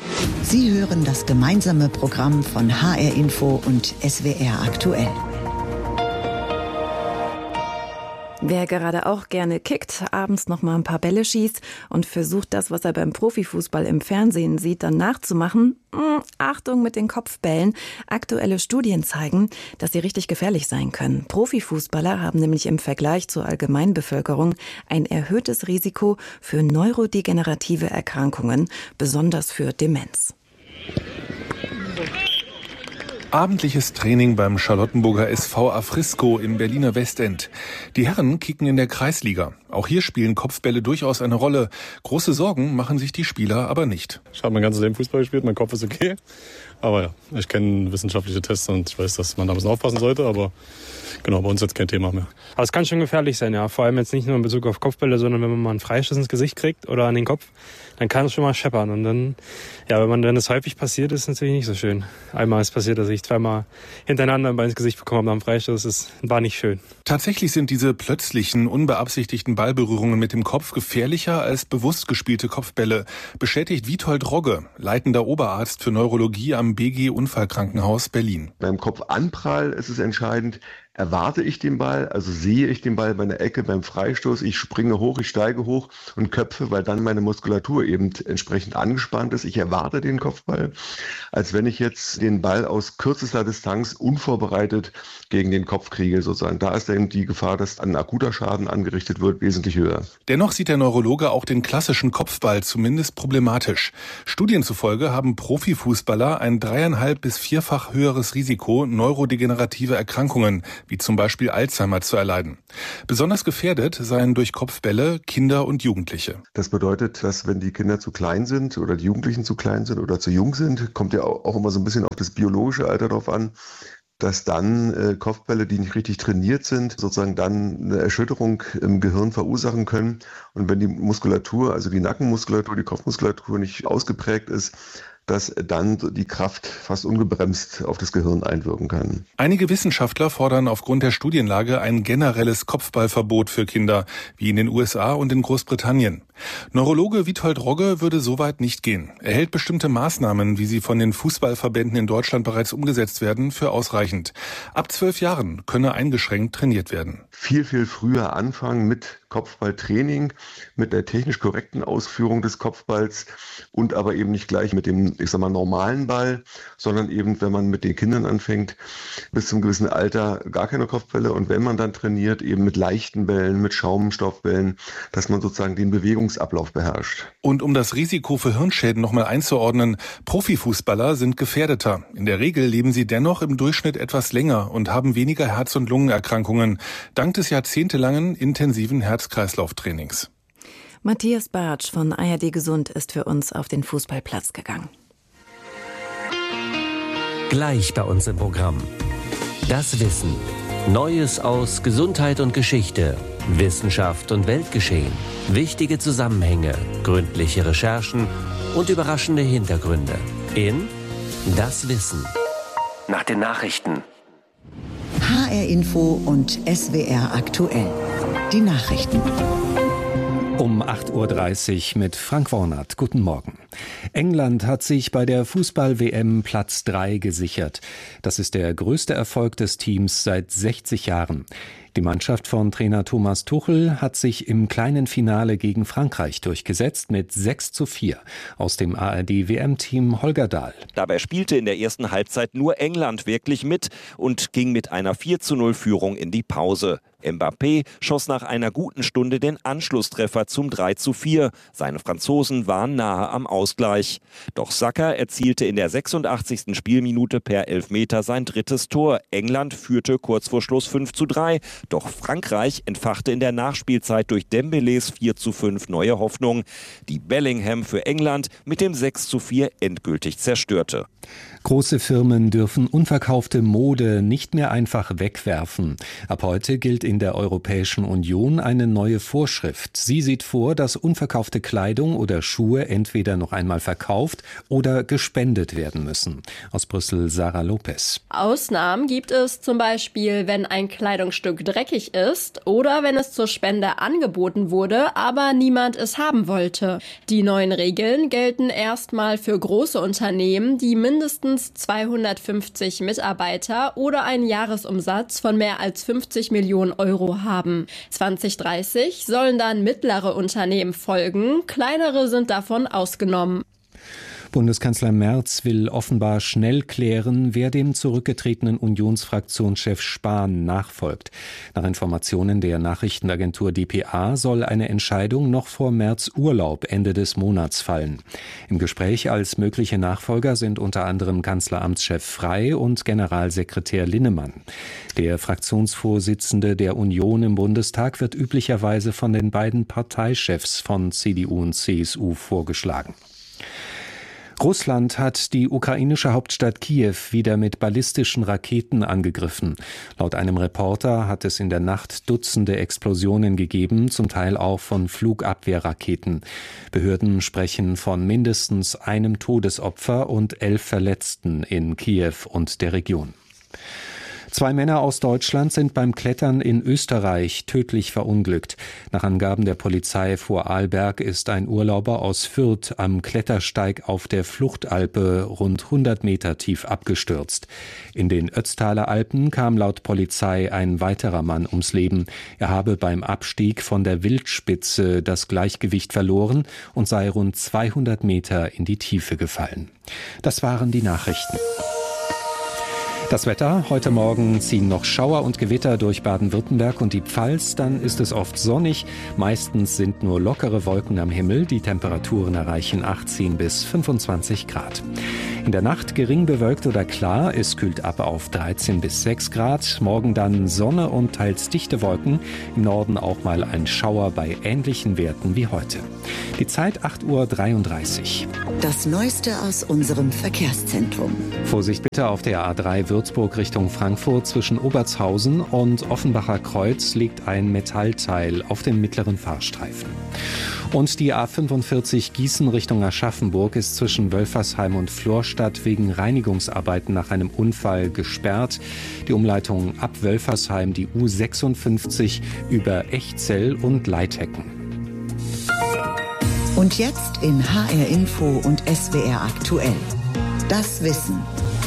Sie hören das gemeinsame Programm von H R Info und S W R aktuell. Wer gerade auch gerne kickt, abends noch mal ein paar Bälle schießt und versucht, das, was er beim Profifußball im Fernsehen sieht, dann nachzumachen, mh, Achtung mit den Kopfbällen. Aktuelle Studien zeigen, dass sie richtig gefährlich sein können. Profifußballer haben nämlich im Vergleich zur Allgemeinbevölkerung ein erhöhtes Risiko für neurodegenerative Erkrankungen, besonders für Demenz. Abendliches Training beim Charlottenburger S V Afrisco im Berliner Westend. Die Herren kicken in der Kreisliga. Auch hier spielen Kopfbälle durchaus eine Rolle. Große Sorgen machen sich die Spieler aber nicht. Ich habe mein ganzes Leben Fußball gespielt, mein Kopf ist okay. Aber ja, ich kenne wissenschaftliche Tests und ich weiß, dass man da ein bisschen aufpassen sollte. Aber genau, bei uns jetzt kein Thema mehr. Aber es kann schon gefährlich sein, ja. Vor allem jetzt nicht nur in Bezug auf Kopfbälle, sondern wenn man mal einen Freistoß ins Gesicht kriegt oder an den Kopf, dann kann es schon mal scheppern. Und dann, ja, wenn man wenn das häufig passiert, ist es natürlich nicht so schön. Einmal ist passiert, dass ich zweimal hintereinander ein ins Gesicht bekommen habe nach dem Freistoß. Das war nicht schön. Tatsächlich sind diese plötzlichen, unbeabsichtigten Ballberührungen mit dem Kopf gefährlicher als bewusst gespielte Kopfbälle, bestätigt Witold Rogge, leitender Oberarzt für Neurologie am B G Unfallkrankenhaus Berlin. Beim Kopfanprall ist es entscheidend, erwarte ich den Ball, also sehe ich den Ball bei einer Ecke, beim Freistoß, ich springe hoch, ich steige hoch und köpfe, weil dann meine Muskulatur eben entsprechend angespannt ist. Ich erwarte den Kopfball, als wenn ich jetzt den Ball aus kürzester Distanz unvorbereitet gegen den Kopf kriege sozusagen. Da ist eben die Gefahr, dass ein akuter Schaden angerichtet wird, wesentlich höher. Dennoch sieht der Neurologe auch den klassischen Kopfball zumindest problematisch. Studien zufolge haben Profifußballer ein dreieinhalb bis vierfach höheres Risiko, neurodegenerative Erkrankungen wie zum Beispiel Alzheimer zu erleiden. Besonders gefährdet seien durch Kopfbälle Kinder und Jugendliche. Das bedeutet, dass wenn die Kinder zu klein sind oder die Jugendlichen zu klein sind oder zu jung sind, kommt ja auch immer so ein bisschen auf das biologische Alter drauf an, dass dann äh, Kopfbälle, die nicht richtig trainiert sind, sozusagen dann eine Erschütterung im Gehirn verursachen können. Und wenn die Muskulatur, also die Nackenmuskulatur, die Kopfmuskulatur nicht ausgeprägt ist, dass dann die Kraft fast ungebremst auf das Gehirn einwirken kann. Einige Wissenschaftler fordern aufgrund der Studienlage ein generelles Kopfballverbot für Kinder, wie in den U S A und in Großbritannien. Neurologe Witold Rogge würde soweit nicht gehen. Er hält bestimmte Maßnahmen, wie sie von den Fußballverbänden in Deutschland bereits umgesetzt werden, für ausreichend. Ab zwölf Jahren könne eingeschränkt trainiert werden. Viel, viel früher anfangen mit Kopfballtraining, mit der technisch korrekten Ausführung des Kopfballs und aber eben nicht gleich mit dem, ich sag mal, normalen Ball, sondern eben, wenn man mit den Kindern anfängt, bis zum gewissen Alter gar keine Kopfbälle und wenn man dann trainiert, eben mit leichten Bällen, mit Schaumstoffbällen, dass man sozusagen den Bewegungsablauf beherrscht. Und um das Risiko für Hirnschäden nochmal einzuordnen, Profifußballer sind gefährdeter. In der Regel leben sie dennoch im Durchschnitt etwas länger und haben weniger Herz- und Lungenerkrankungen, dank des jahrzehntelangen intensiven Herz-Kreislauf-Trainings. Matthias Bartsch von A R D Gesund ist für uns auf den Fußballplatz gegangen. Gleich bei uns im Programm. Das Wissen. Neues aus Gesundheit und Geschichte, Wissenschaft und Weltgeschehen. Wichtige Zusammenhänge, gründliche Recherchen und überraschende Hintergründe. In Das Wissen. Nach den Nachrichten. H R Info und S W R aktuell. Die Nachrichten. Um acht Uhr dreißig mit Frank Wornert. Guten Morgen. England hat sich bei der Fußball-W M Platz drei gesichert. Das ist der größte Erfolg des Teams seit sechzig Jahren. Die Mannschaft von Trainer Thomas Tuchel hat sich im kleinen Finale gegen Frankreich durchgesetzt mit sechs zu vier. Aus dem A R D-W M-Team Holger Dahl. Dabei spielte in der ersten Halbzeit nur England wirklich mit und ging mit einer vier zu null Führung in die Pause. Mbappé schoss nach einer guten Stunde den Anschlusstreffer zum drei zu vier. Seine Franzosen waren nahe am Ausgleich. Doch Saka erzielte in der sechsundachtzigsten Spielminute per Elfmeter sein drittes Tor. England führte kurz vor Schluss fünf zu drei. Doch Frankreich entfachte in der Nachspielzeit durch Dembélés vier zu fünf neue Hoffnung, die Bellingham für England mit dem sechs zu vier endgültig zerstörte. Große Firmen dürfen unverkaufte Mode nicht mehr einfach wegwerfen. Ab heute gilt in der Europäischen Union eine neue Vorschrift. Sie sieht vor, dass unverkaufte Kleidung oder Schuhe entweder noch einmal verkauft oder gespendet werden müssen. Aus Brüssel Sarah Lopez. Ausnahmen gibt es zum Beispiel, wenn ein Kleidungsstück dreckig ist oder wenn es zur Spende angeboten wurde, aber niemand es haben wollte. Die neuen Regeln gelten erstmal für große Unternehmen, die mindestens zweihundertfünfzig Mitarbeiter oder einen Jahresumsatz von mehr als fünfzig Millionen Euro haben. zwanzig dreißig sollen dann mittlere Unternehmen folgen, kleinere sind davon ausgenommen. Bundeskanzler Merz will offenbar schnell klären, wer dem zurückgetretenen Unionsfraktionschef Spahn nachfolgt. Nach Informationen der Nachrichtenagentur D P A soll eine Entscheidung noch vor Merz Urlaub Ende des Monats fallen. Im Gespräch als mögliche Nachfolger sind unter anderem Kanzleramtschef Frey und Generalsekretär Linnemann. Der Fraktionsvorsitzende der Union im Bundestag wird üblicherweise von den beiden Parteichefs von C D U und C S U vorgeschlagen. Russland hat die ukrainische Hauptstadt Kiew wieder mit ballistischen Raketen angegriffen. Laut einem Reporter hat es in der Nacht Dutzende Explosionen gegeben, zum Teil auch von Flugabwehrraketen. Behörden sprechen von mindestens einem Todesopfer und elf Verletzten in Kiew und der Region. Zwei Männer aus Deutschland sind beim Klettern in Österreich tödlich verunglückt. Nach Angaben der Polizei vor Arlberg ist ein Urlauber aus Fürth am Klettersteig auf der Fluchtalpe rund hundert Meter tief abgestürzt. In den Ötztaler Alpen kam laut Polizei ein weiterer Mann ums Leben. Er habe beim Abstieg von der Wildspitze das Gleichgewicht verloren und sei rund zweihundert Meter in die Tiefe gefallen. Das waren die Nachrichten. Das Wetter: Heute Morgen ziehen noch Schauer und Gewitter durch Baden-Württemberg und die Pfalz. Dann ist es oft sonnig. Meistens sind nur lockere Wolken am Himmel. Die Temperaturen erreichen achtzehn bis fünfundzwanzig Grad. In der Nacht gering bewölkt oder klar, es kühlt ab auf dreizehn bis sechs Grad. Morgen dann Sonne und teils dichte Wolken. Im Norden auch mal ein Schauer bei ähnlichen Werten wie heute. Die Zeit acht Uhr dreiunddreißig. Das Neueste aus unserem Verkehrszentrum. Vorsicht bitte auf der A drei Würzburg Richtung Frankfurt. Zwischen Obertshausen und Offenbacher Kreuz liegt ein Metallteil auf dem mittleren Fahrstreifen. Und die A fünfundvierzig Gießen Richtung Aschaffenburg ist zwischen Wölfersheim und Florstadt wegen Reinigungsarbeiten nach einem Unfall gesperrt. Die Umleitung ab Wölfersheim, die U sechsundfünfzig über Echzell und Leithecken. Und jetzt in H R Info und S W R aktuell. Das Wissen.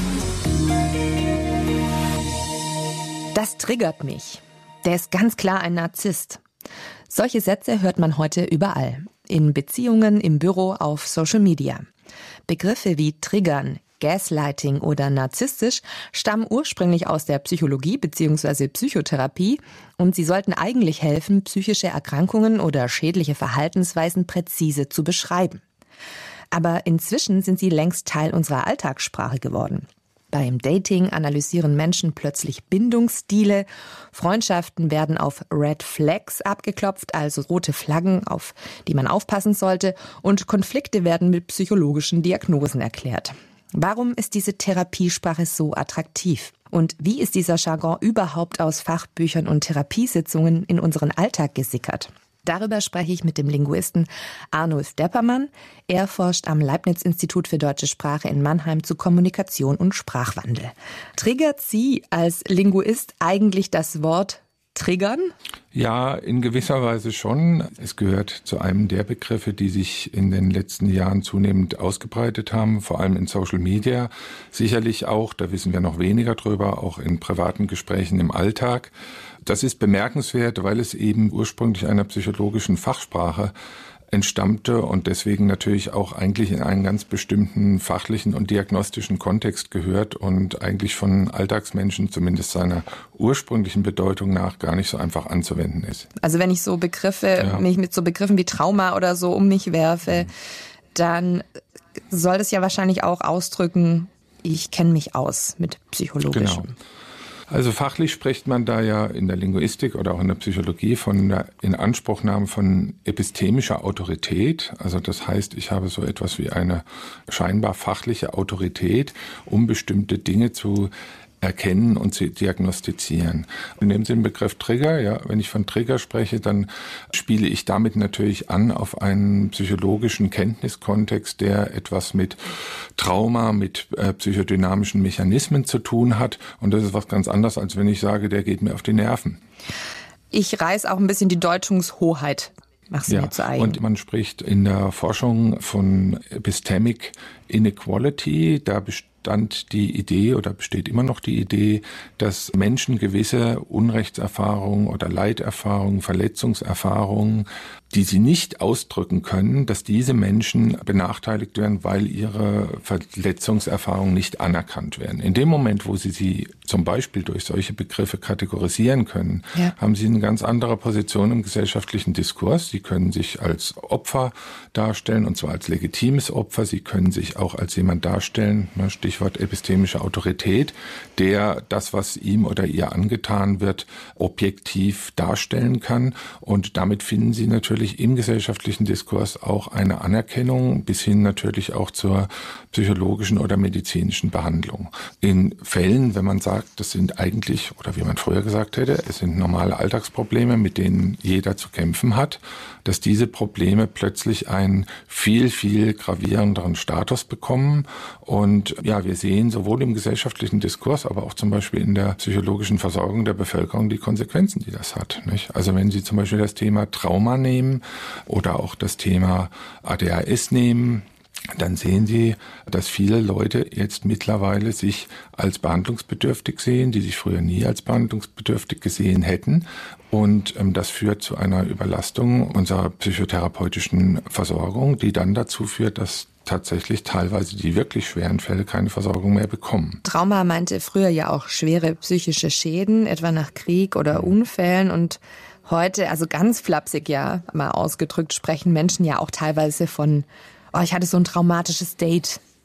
Das triggert mich. Der ist ganz klar ein Narzisst. Solche Sätze hört man heute überall. In Beziehungen, im Büro, auf Social Media. Begriffe wie triggern, Gaslighting oder narzisstisch stammen ursprünglich aus der Psychologie bzw. Psychotherapie und sie sollten eigentlich helfen, psychische Erkrankungen oder schädliche Verhaltensweisen präzise zu beschreiben. Aber inzwischen sind sie längst Teil unserer Alltagssprache geworden. Beim Dating analysieren Menschen plötzlich Bindungsstile, Freundschaften werden auf Red Flags abgeklopft, also rote Flaggen, auf die man aufpassen sollte, und Konflikte werden mit psychologischen Diagnosen erklärt. Warum ist diese Therapiesprache so attraktiv? Und wie ist dieser Jargon überhaupt aus Fachbüchern und Therapiesitzungen in unseren Alltag gesickert? Darüber spreche ich mit dem Linguisten Arnulf Deppermann. Er forscht am Leibniz-Institut für Deutsche Sprache in Mannheim zu Kommunikation und Sprachwandel. Triggert Sie als Linguist eigentlich das Wort triggern? Ja, in gewisser Weise schon. Es gehört zu einem der Begriffe, die sich in den letzten Jahren zunehmend ausgebreitet haben, vor allem in Social Media. Sicherlich auch, da wissen wir noch weniger drüber, auch in privaten Gesprächen im Alltag. Das ist bemerkenswert, weil es eben ursprünglich einer psychologischen Fachsprache entstammte und deswegen natürlich auch eigentlich in einen ganz bestimmten fachlichen und diagnostischen Kontext gehört und eigentlich von Alltagsmenschen, zumindest seiner ursprünglichen Bedeutung nach, gar nicht so einfach anzuwenden ist. Also wenn ich so Begriffe, ja. mich mit so Begriffen wie Trauma oder so um mich werfe, dann soll das ja wahrscheinlich auch ausdrücken, ich kenne mich aus mit Psychologischem. Genau. Also fachlich spricht man da ja in der Linguistik oder auch in der Psychologie von der Inanspruchnahme von epistemischer Autorität. Also das heißt, ich habe so etwas wie eine scheinbar fachliche Autorität, um bestimmte Dinge zu erkennen und zu diagnostizieren. Nehmen Sie den Begriff Trigger. Ja, wenn ich von Trigger spreche, dann spiele ich damit natürlich an auf einen psychologischen Kenntniskontext, der etwas mit Trauma, mit äh, psychodynamischen Mechanismen zu tun hat. Und das ist was ganz anderes, als wenn ich sage, der geht mir auf die Nerven. Ich reiß auch ein bisschen die Deutungshoheit. Mach's ja, mir zu eigen. Und man spricht in der Forschung von Epistemic Inequality. Da besteht stand die Idee oder besteht immer noch die Idee, dass Menschen gewisse Unrechtserfahrungen oder Leiterfahrungen, Verletzungserfahrungen, die sie nicht ausdrücken können, dass diese Menschen benachteiligt werden, weil ihre Verletzungserfahrungen nicht anerkannt werden. In dem Moment, wo sie sie zum Beispiel durch solche Begriffe kategorisieren können, ja. haben sie eine ganz andere Position im gesellschaftlichen Diskurs. Sie können sich als Opfer darstellen, und zwar als legitimes Opfer. Sie können sich auch als jemand darstellen, Stichwort epistemische Autorität, der das, was ihm oder ihr angetan wird, objektiv darstellen kann. Und damit finden sie natürlich im gesellschaftlichen Diskurs auch eine Anerkennung bis hin natürlich auch zur psychologischen oder medizinischen Behandlung. In Fällen, wenn man sagt, das sind eigentlich, oder wie man früher gesagt hätte, es sind normale Alltagsprobleme, mit denen jeder zu kämpfen hat, dass diese Probleme plötzlich einen viel, viel gravierenderen Status bekommen. Und ja, wir sehen sowohl im gesellschaftlichen Diskurs, aber auch zum Beispiel in der psychologischen Versorgung der Bevölkerung die Konsequenzen, die das hat, nicht? Also wenn Sie zum Beispiel das Thema Trauma nehmen oder auch das Thema A D H S nehmen, dann sehen Sie, dass viele Leute jetzt mittlerweile sich als behandlungsbedürftig sehen, die sich früher nie als behandlungsbedürftig gesehen hätten. Und ähm, das führt zu einer Überlastung unserer psychotherapeutischen Versorgung, die dann dazu führt, dass tatsächlich teilweise die wirklich schweren Fälle keine Versorgung mehr bekommen. Trauma meinte früher ja auch schwere psychische Schäden, etwa nach Krieg oder Unfällen. Und heute, also ganz flapsig ja mal ausgedrückt, sprechen Menschen ja auch teilweise von, oh, ich hatte so ein traumatisches Date.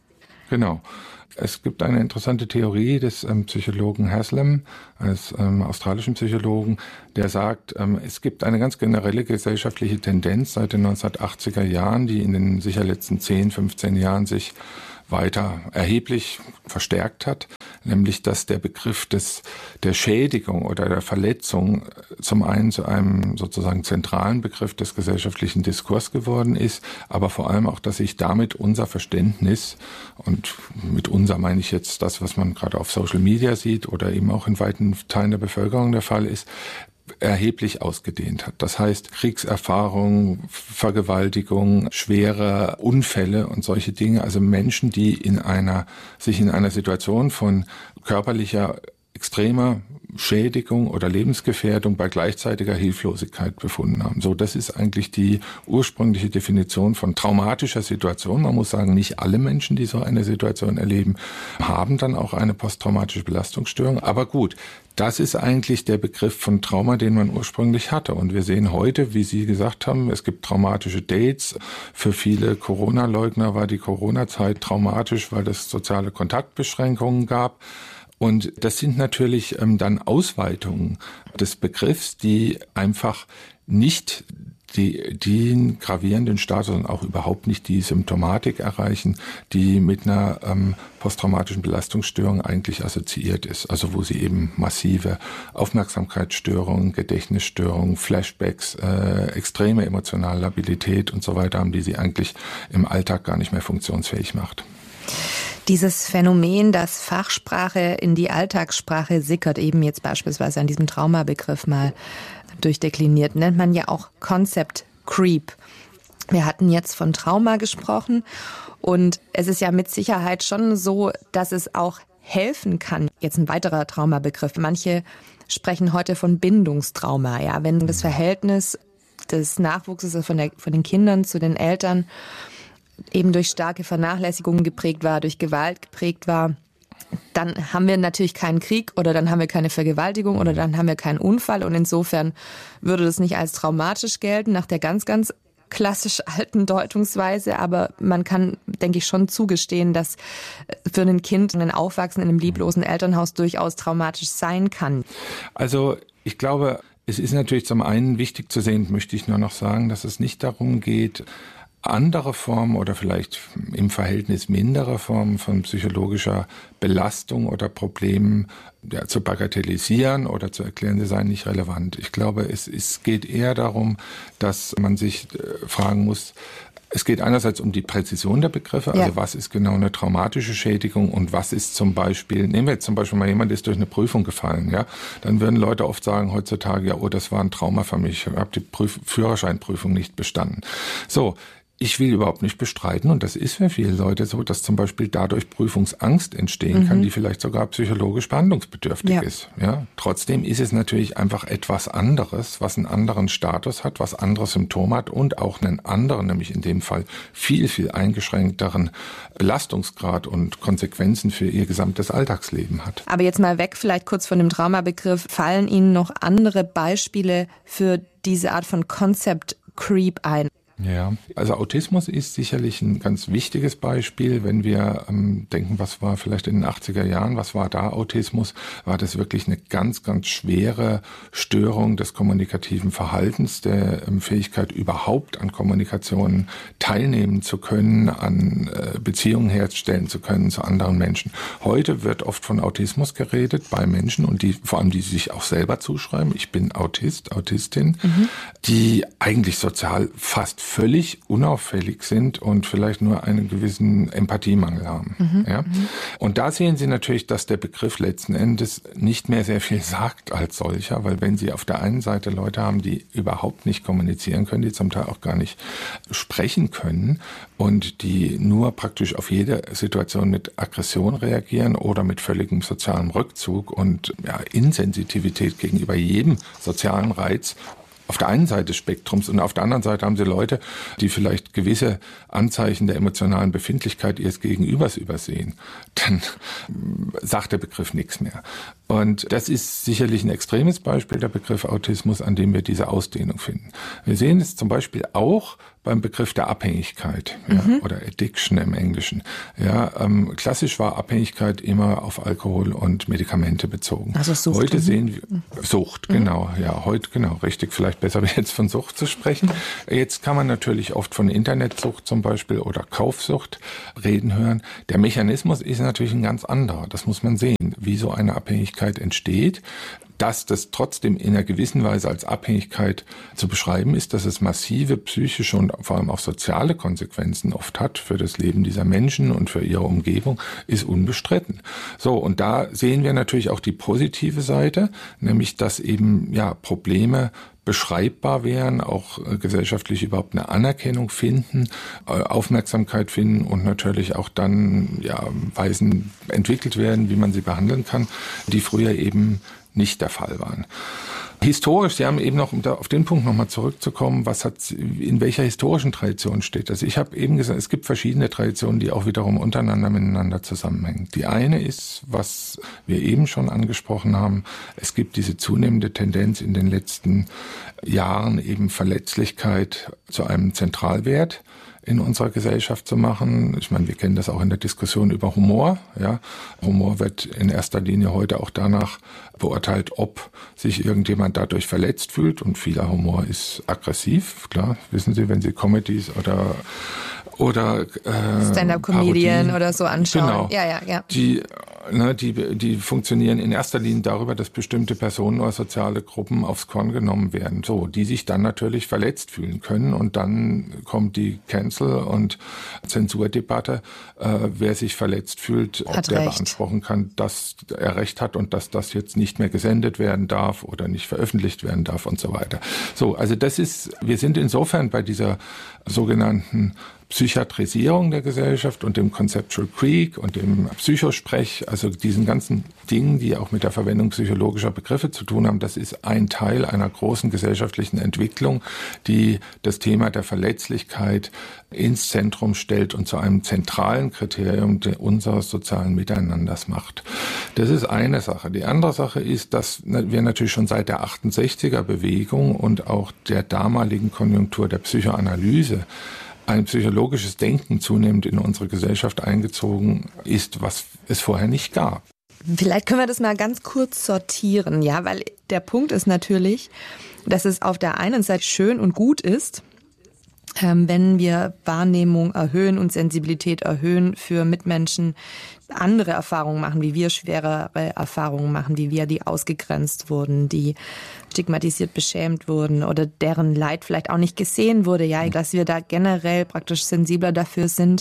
Genau. Es gibt eine interessante Theorie des ähm, Psychologen Haslam, eines ähm, australischen Psychologen, der sagt, ähm, es gibt eine ganz generelle gesellschaftliche Tendenz seit den neunzehnhundertachtziger Jahren, die in den sicher letzten zehn, fünfzehn Jahren sich weiter erheblich verstärkt hat, nämlich dass der Begriff des der Schädigung oder der Verletzung zum einen zu einem sozusagen zentralen Begriff des gesellschaftlichen Diskurs geworden ist, aber vor allem auch, dass sich damit unser Verständnis, und mit unser meine ich jetzt das, was man gerade auf Social Media sieht oder eben auch in weiten Teilen der Bevölkerung der Fall ist, erheblich ausgedehnt hat. Das heißt, Kriegserfahrung, Vergewaltigung, schwere Unfälle und solche Dinge, also Menschen, die in einer, sich in einer Situation von körperlicher extremer Schädigung oder Lebensgefährdung bei gleichzeitiger Hilflosigkeit befunden haben. So, das ist eigentlich die ursprüngliche Definition von traumatischer Situation. Man muss sagen, nicht alle Menschen, die so eine Situation erleben, haben dann auch eine posttraumatische Belastungsstörung. Aber gut, das ist eigentlich der Begriff von Trauma, den man ursprünglich hatte. Und wir sehen heute, wie Sie gesagt haben, es gibt traumatische Dates. Für viele Corona-Leugner war die Corona-Zeit traumatisch, weil es soziale Kontaktbeschränkungen gab. Und das sind natürlich ähm, dann Ausweitungen des Begriffs, die einfach nicht die, den gravierenden Status und auch überhaupt nicht die Symptomatik erreichen, die mit einer ähm, posttraumatischen Belastungsstörung eigentlich assoziiert ist. Also wo sie eben massive Aufmerksamkeitsstörungen, Gedächtnisstörungen, Flashbacks, äh, extreme emotionale Labilität und so weiter haben, die sie eigentlich im Alltag gar nicht mehr funktionsfähig macht. Dieses Phänomen, dass Fachsprache in die Alltagssprache sickert, eben jetzt beispielsweise an diesem Traumabegriff mal durchdekliniert, nennt man ja auch Concept Creep. Wir hatten jetzt von Trauma gesprochen und es ist ja mit Sicherheit schon so, dass es auch helfen kann. Jetzt ein weiterer Traumabegriff. Manche sprechen heute von Bindungstrauma, ja, wenn das Verhältnis des Nachwuchses von, der, von den Kindern zu den Eltern eben durch starke Vernachlässigungen geprägt war, durch Gewalt geprägt war, dann haben wir natürlich keinen Krieg oder dann haben wir keine Vergewaltigung oder dann haben wir keinen Unfall und insofern würde das nicht als traumatisch gelten nach der ganz, ganz klassisch alten Deutungsweise, aber man kann, denke ich, schon zugestehen, dass für ein Kind ein Aufwachsen in einem lieblosen Elternhaus durchaus traumatisch sein kann. Also ich glaube, es ist natürlich zum einen wichtig zu sehen, möchte ich nur noch sagen, dass es nicht darum geht, andere Formen oder vielleicht im Verhältnis mindere Formen von psychologischer Belastung oder Problemen ja, zu bagatellisieren oder zu erklären, sie seien nicht relevant. Ich glaube, es, es geht eher darum, dass man sich äh, fragen muss, es geht einerseits um die Präzision der Begriffe, also ja. Was ist genau eine traumatische Schädigung und was ist zum Beispiel, nehmen wir jetzt zum Beispiel mal jemand, der ist durch eine Prüfung gefallen, ja, dann würden Leute oft sagen heutzutage, ja, oh, das war ein Trauma für mich, ich habe die Prüf- Führerscheinprüfung nicht bestanden. So, ich will überhaupt nicht bestreiten, und das ist für viele Leute so, dass zum Beispiel dadurch Prüfungsangst entstehen mhm. kann, die vielleicht sogar psychologisch behandlungsbedürftig ja. ist. Ja, trotzdem ist es natürlich einfach etwas anderes, was einen anderen Status hat, was andere Symptome hat und auch einen anderen, nämlich in dem Fall viel, viel eingeschränkteren Belastungsgrad und Konsequenzen für ihr gesamtes Alltagsleben hat. Aber jetzt mal weg vielleicht kurz von dem Traumabegriff. Fallen Ihnen noch andere Beispiele für diese Art von Concept Creep ein? Ja, also Autismus ist sicherlich ein ganz wichtiges Beispiel. Wenn wir ähm, denken, was war vielleicht in den achtziger Jahren, was war da Autismus, war das wirklich eine ganz, ganz schwere Störung des kommunikativen Verhaltens, der ähm, Fähigkeit überhaupt an Kommunikation teilnehmen zu können, an äh, Beziehungen herstellen zu können zu anderen Menschen. Heute wird oft von Autismus geredet bei Menschen und die, vor allem die sich auch selber zuschreiben, ich bin Autist, Autistin, mhm. die eigentlich sozial fast völlig unauffällig sind und vielleicht nur einen gewissen Empathiemangel haben. Mhm. Ja? Und da sehen Sie natürlich, dass der Begriff letzten Endes nicht mehr sehr viel sagt als solcher, weil wenn Sie auf der einen Seite Leute haben, die überhaupt nicht kommunizieren können, die zum Teil auch gar nicht sprechen können und die nur praktisch auf jede Situation mit Aggression reagieren oder mit völligem sozialem Rückzug und ja, Insensitivität gegenüber jedem sozialen Reiz, auf der einen Seite des Spektrums und auf der anderen Seite haben Sie Leute, die vielleicht gewisse Anzeichen der emotionalen Befindlichkeit ihres Gegenübers übersehen. Dann sagt der Begriff nichts mehr. Und das ist sicherlich ein extremes Beispiel, der Begriff Autismus, an dem wir diese Ausdehnung finden. Wir sehen es zum Beispiel auch beim Begriff der Abhängigkeit, ja, mhm. oder Addiction im Englischen. Ja, ähm, klassisch war Abhängigkeit immer auf Alkohol und Medikamente bezogen. Also Sucht. Heute sehen wir Sucht, mhm. genau, ja, heute genau, richtig, vielleicht besser jetzt von Sucht zu sprechen. Jetzt kann man natürlich oft von Internetsucht zum Beispiel oder Kaufsucht reden hören. Der Mechanismus ist natürlich ein ganz anderer. Das muss man sehen, wie so eine Abhängigkeit entsteht. Dass das trotzdem in einer gewissen Weise als Abhängigkeit zu beschreiben ist, dass es massive psychische und vor allem auch soziale Konsequenzen oft hat für das Leben dieser Menschen und für ihre Umgebung, ist unbestritten. So, und da sehen wir natürlich auch die positive Seite, nämlich dass eben ja Probleme beschreibbar wären, auch äh, gesellschaftlich überhaupt eine Anerkennung finden, äh, Aufmerksamkeit finden und natürlich auch dann ja Weisen entwickelt werden, wie man sie behandeln kann, die früher eben nicht der Fall waren. Historisch, Sie haben eben noch, um da auf den Punkt nochmal zurückzukommen, was hat, in welcher historischen Tradition steht das? Ich habe eben gesagt, es gibt verschiedene Traditionen, die auch wiederum untereinander miteinander zusammenhängen. Die eine ist, was wir eben schon angesprochen haben, es gibt diese zunehmende Tendenz in den letzten Jahren, eben Verletzlichkeit zu einem Zentralwert in unserer Gesellschaft zu machen. Ich meine, wir kennen das auch in der Diskussion über Humor. Ja, Humor wird in erster Linie heute auch danach beurteilt, ob sich irgendjemand dadurch verletzt fühlt. Und vieler Humor ist aggressiv. Klar, wissen Sie, wenn Sie Comedies oder oder äh, Stand-up-Comedian oder so anschauen. Genau. Ja, ja, ja. Die, ne, die, die funktionieren in erster Linie darüber, dass bestimmte Personen oder soziale Gruppen aufs Korn genommen werden, so, die sich dann natürlich verletzt fühlen können. Und dann kommt die Cancel- und Zensurdebatte, äh, wer sich verletzt fühlt, ob hat der recht. beanspruchen kann, dass er Recht hat und dass das jetzt nicht mehr gesendet werden darf oder nicht veröffentlicht werden darf und so weiter. So, also das ist, wir sind insofern bei dieser sogenannten Psychiatrisierung der Gesellschaft und dem Conceptual Creek und dem Psychosprech, also diesen ganzen Dingen, die auch mit der Verwendung psychologischer Begriffe zu tun haben, das ist ein Teil einer großen gesellschaftlichen Entwicklung, die das Thema der Verletzlichkeit ins Zentrum stellt und zu einem zentralen Kriterium unseres sozialen Miteinanders macht. Das ist eine Sache. Die andere Sache ist, dass wir natürlich schon seit der achtundsechziger Bewegung und auch der damaligen Konjunktur der Psychoanalyse ein psychologisches Denken zunehmend in unsere Gesellschaft eingezogen ist, was es vorher nicht gab. Vielleicht können wir das mal ganz kurz sortieren, ja, weil der Punkt ist natürlich, dass es auf der einen Seite schön und gut ist, ähm, wenn wir Wahrnehmung erhöhen und Sensibilität erhöhen für Mitmenschen, andere Erfahrungen machen, wie wir schwerere Erfahrungen machen, wie wir, die ausgegrenzt wurden, die stigmatisiert, beschämt wurden oder deren Leid vielleicht auch nicht gesehen wurde. Ja, dass wir da generell praktisch sensibler dafür sind,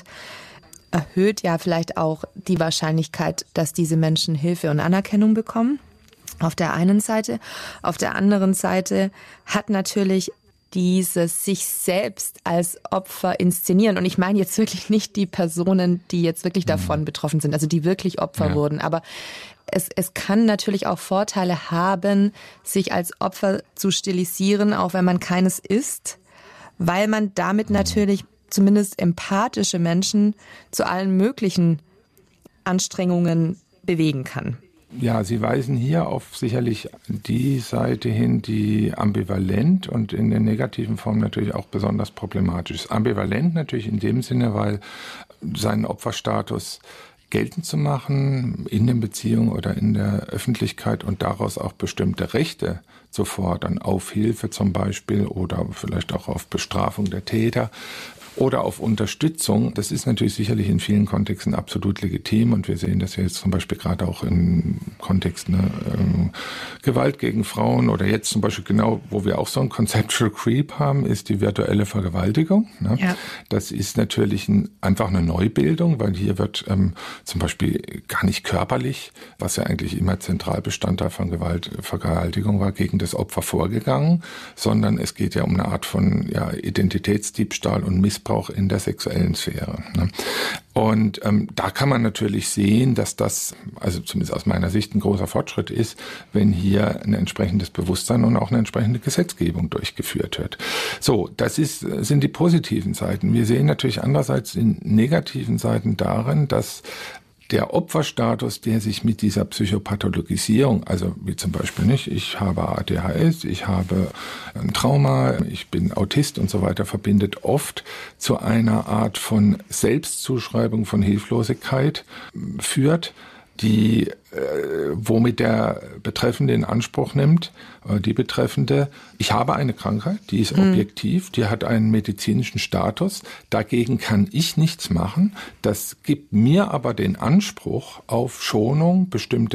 erhöht ja vielleicht auch die Wahrscheinlichkeit, dass diese Menschen Hilfe und Anerkennung bekommen. Auf der einen Seite. Auf der anderen Seite hat natürlich dieses sich selbst als Opfer inszenieren. Und ich meine jetzt wirklich nicht die Personen, die jetzt wirklich davon betroffen sind, also die wirklich Opfer ja. wurden. Aber es, es kann natürlich auch Vorteile haben, sich als Opfer zu stilisieren, auch wenn man keines ist, weil man damit natürlich zumindest empathische Menschen zu allen möglichen Anstrengungen bewegen kann. Ja, Sie weisen hier auf sicherlich die Seite hin, die ambivalent und in der negativen Form natürlich auch besonders problematisch ist. Ambivalent natürlich in dem Sinne, weil seinen Opferstatus geltend zu machen in den Beziehungen oder in der Öffentlichkeit und daraus auch bestimmte Rechte zu fordern, auf Hilfe zum Beispiel oder vielleicht auch auf Bestrafung der Täter oder auf Unterstützung. Das ist natürlich sicherlich in vielen Kontexten absolut legitim und wir sehen das ja jetzt zum Beispiel gerade auch im Kontext ne, ähm, Gewalt gegen Frauen oder jetzt zum Beispiel genau, wo wir auch so ein Conceptual Creep haben, ist die virtuelle Vergewaltigung. Ne? Ja. Das ist natürlich ein, einfach eine Neubildung, weil hier wird ähm, zum Beispiel gar nicht körperlich, was ja eigentlich immer Zentralbestandteil von Gewalt, Vergewaltigung war, gegen das Opfer vorgegangen, sondern es geht ja um eine Art von ja, Identitätsdiebstahl und Missbrauch Missbrauch in der sexuellen Sphäre. Ne? Und ähm, da kann man natürlich sehen, dass das, also zumindest aus meiner Sicht, ein großer Fortschritt ist, wenn hier ein entsprechendes Bewusstsein und auch eine entsprechende Gesetzgebung durchgeführt wird. So, das ist, sind die positiven Seiten. Wir sehen natürlich andererseits die negativen Seiten darin, dass der Opferstatus, der sich mit dieser Psychopathologisierung, also wie zum Beispiel nicht, ich habe A D H S, ich habe ein Trauma, ich bin Autist und so weiter, verbindet oft zu einer Art von Selbstzuschreibung von Hilflosigkeit führt, die, äh, womit der Betreffende in Anspruch nimmt, äh, die Betreffende, ich habe eine Krankheit, die ist mhm. objektiv, die hat einen medizinischen Status, dagegen kann ich nichts machen, das gibt mir aber den Anspruch auf Schonung, bestimmte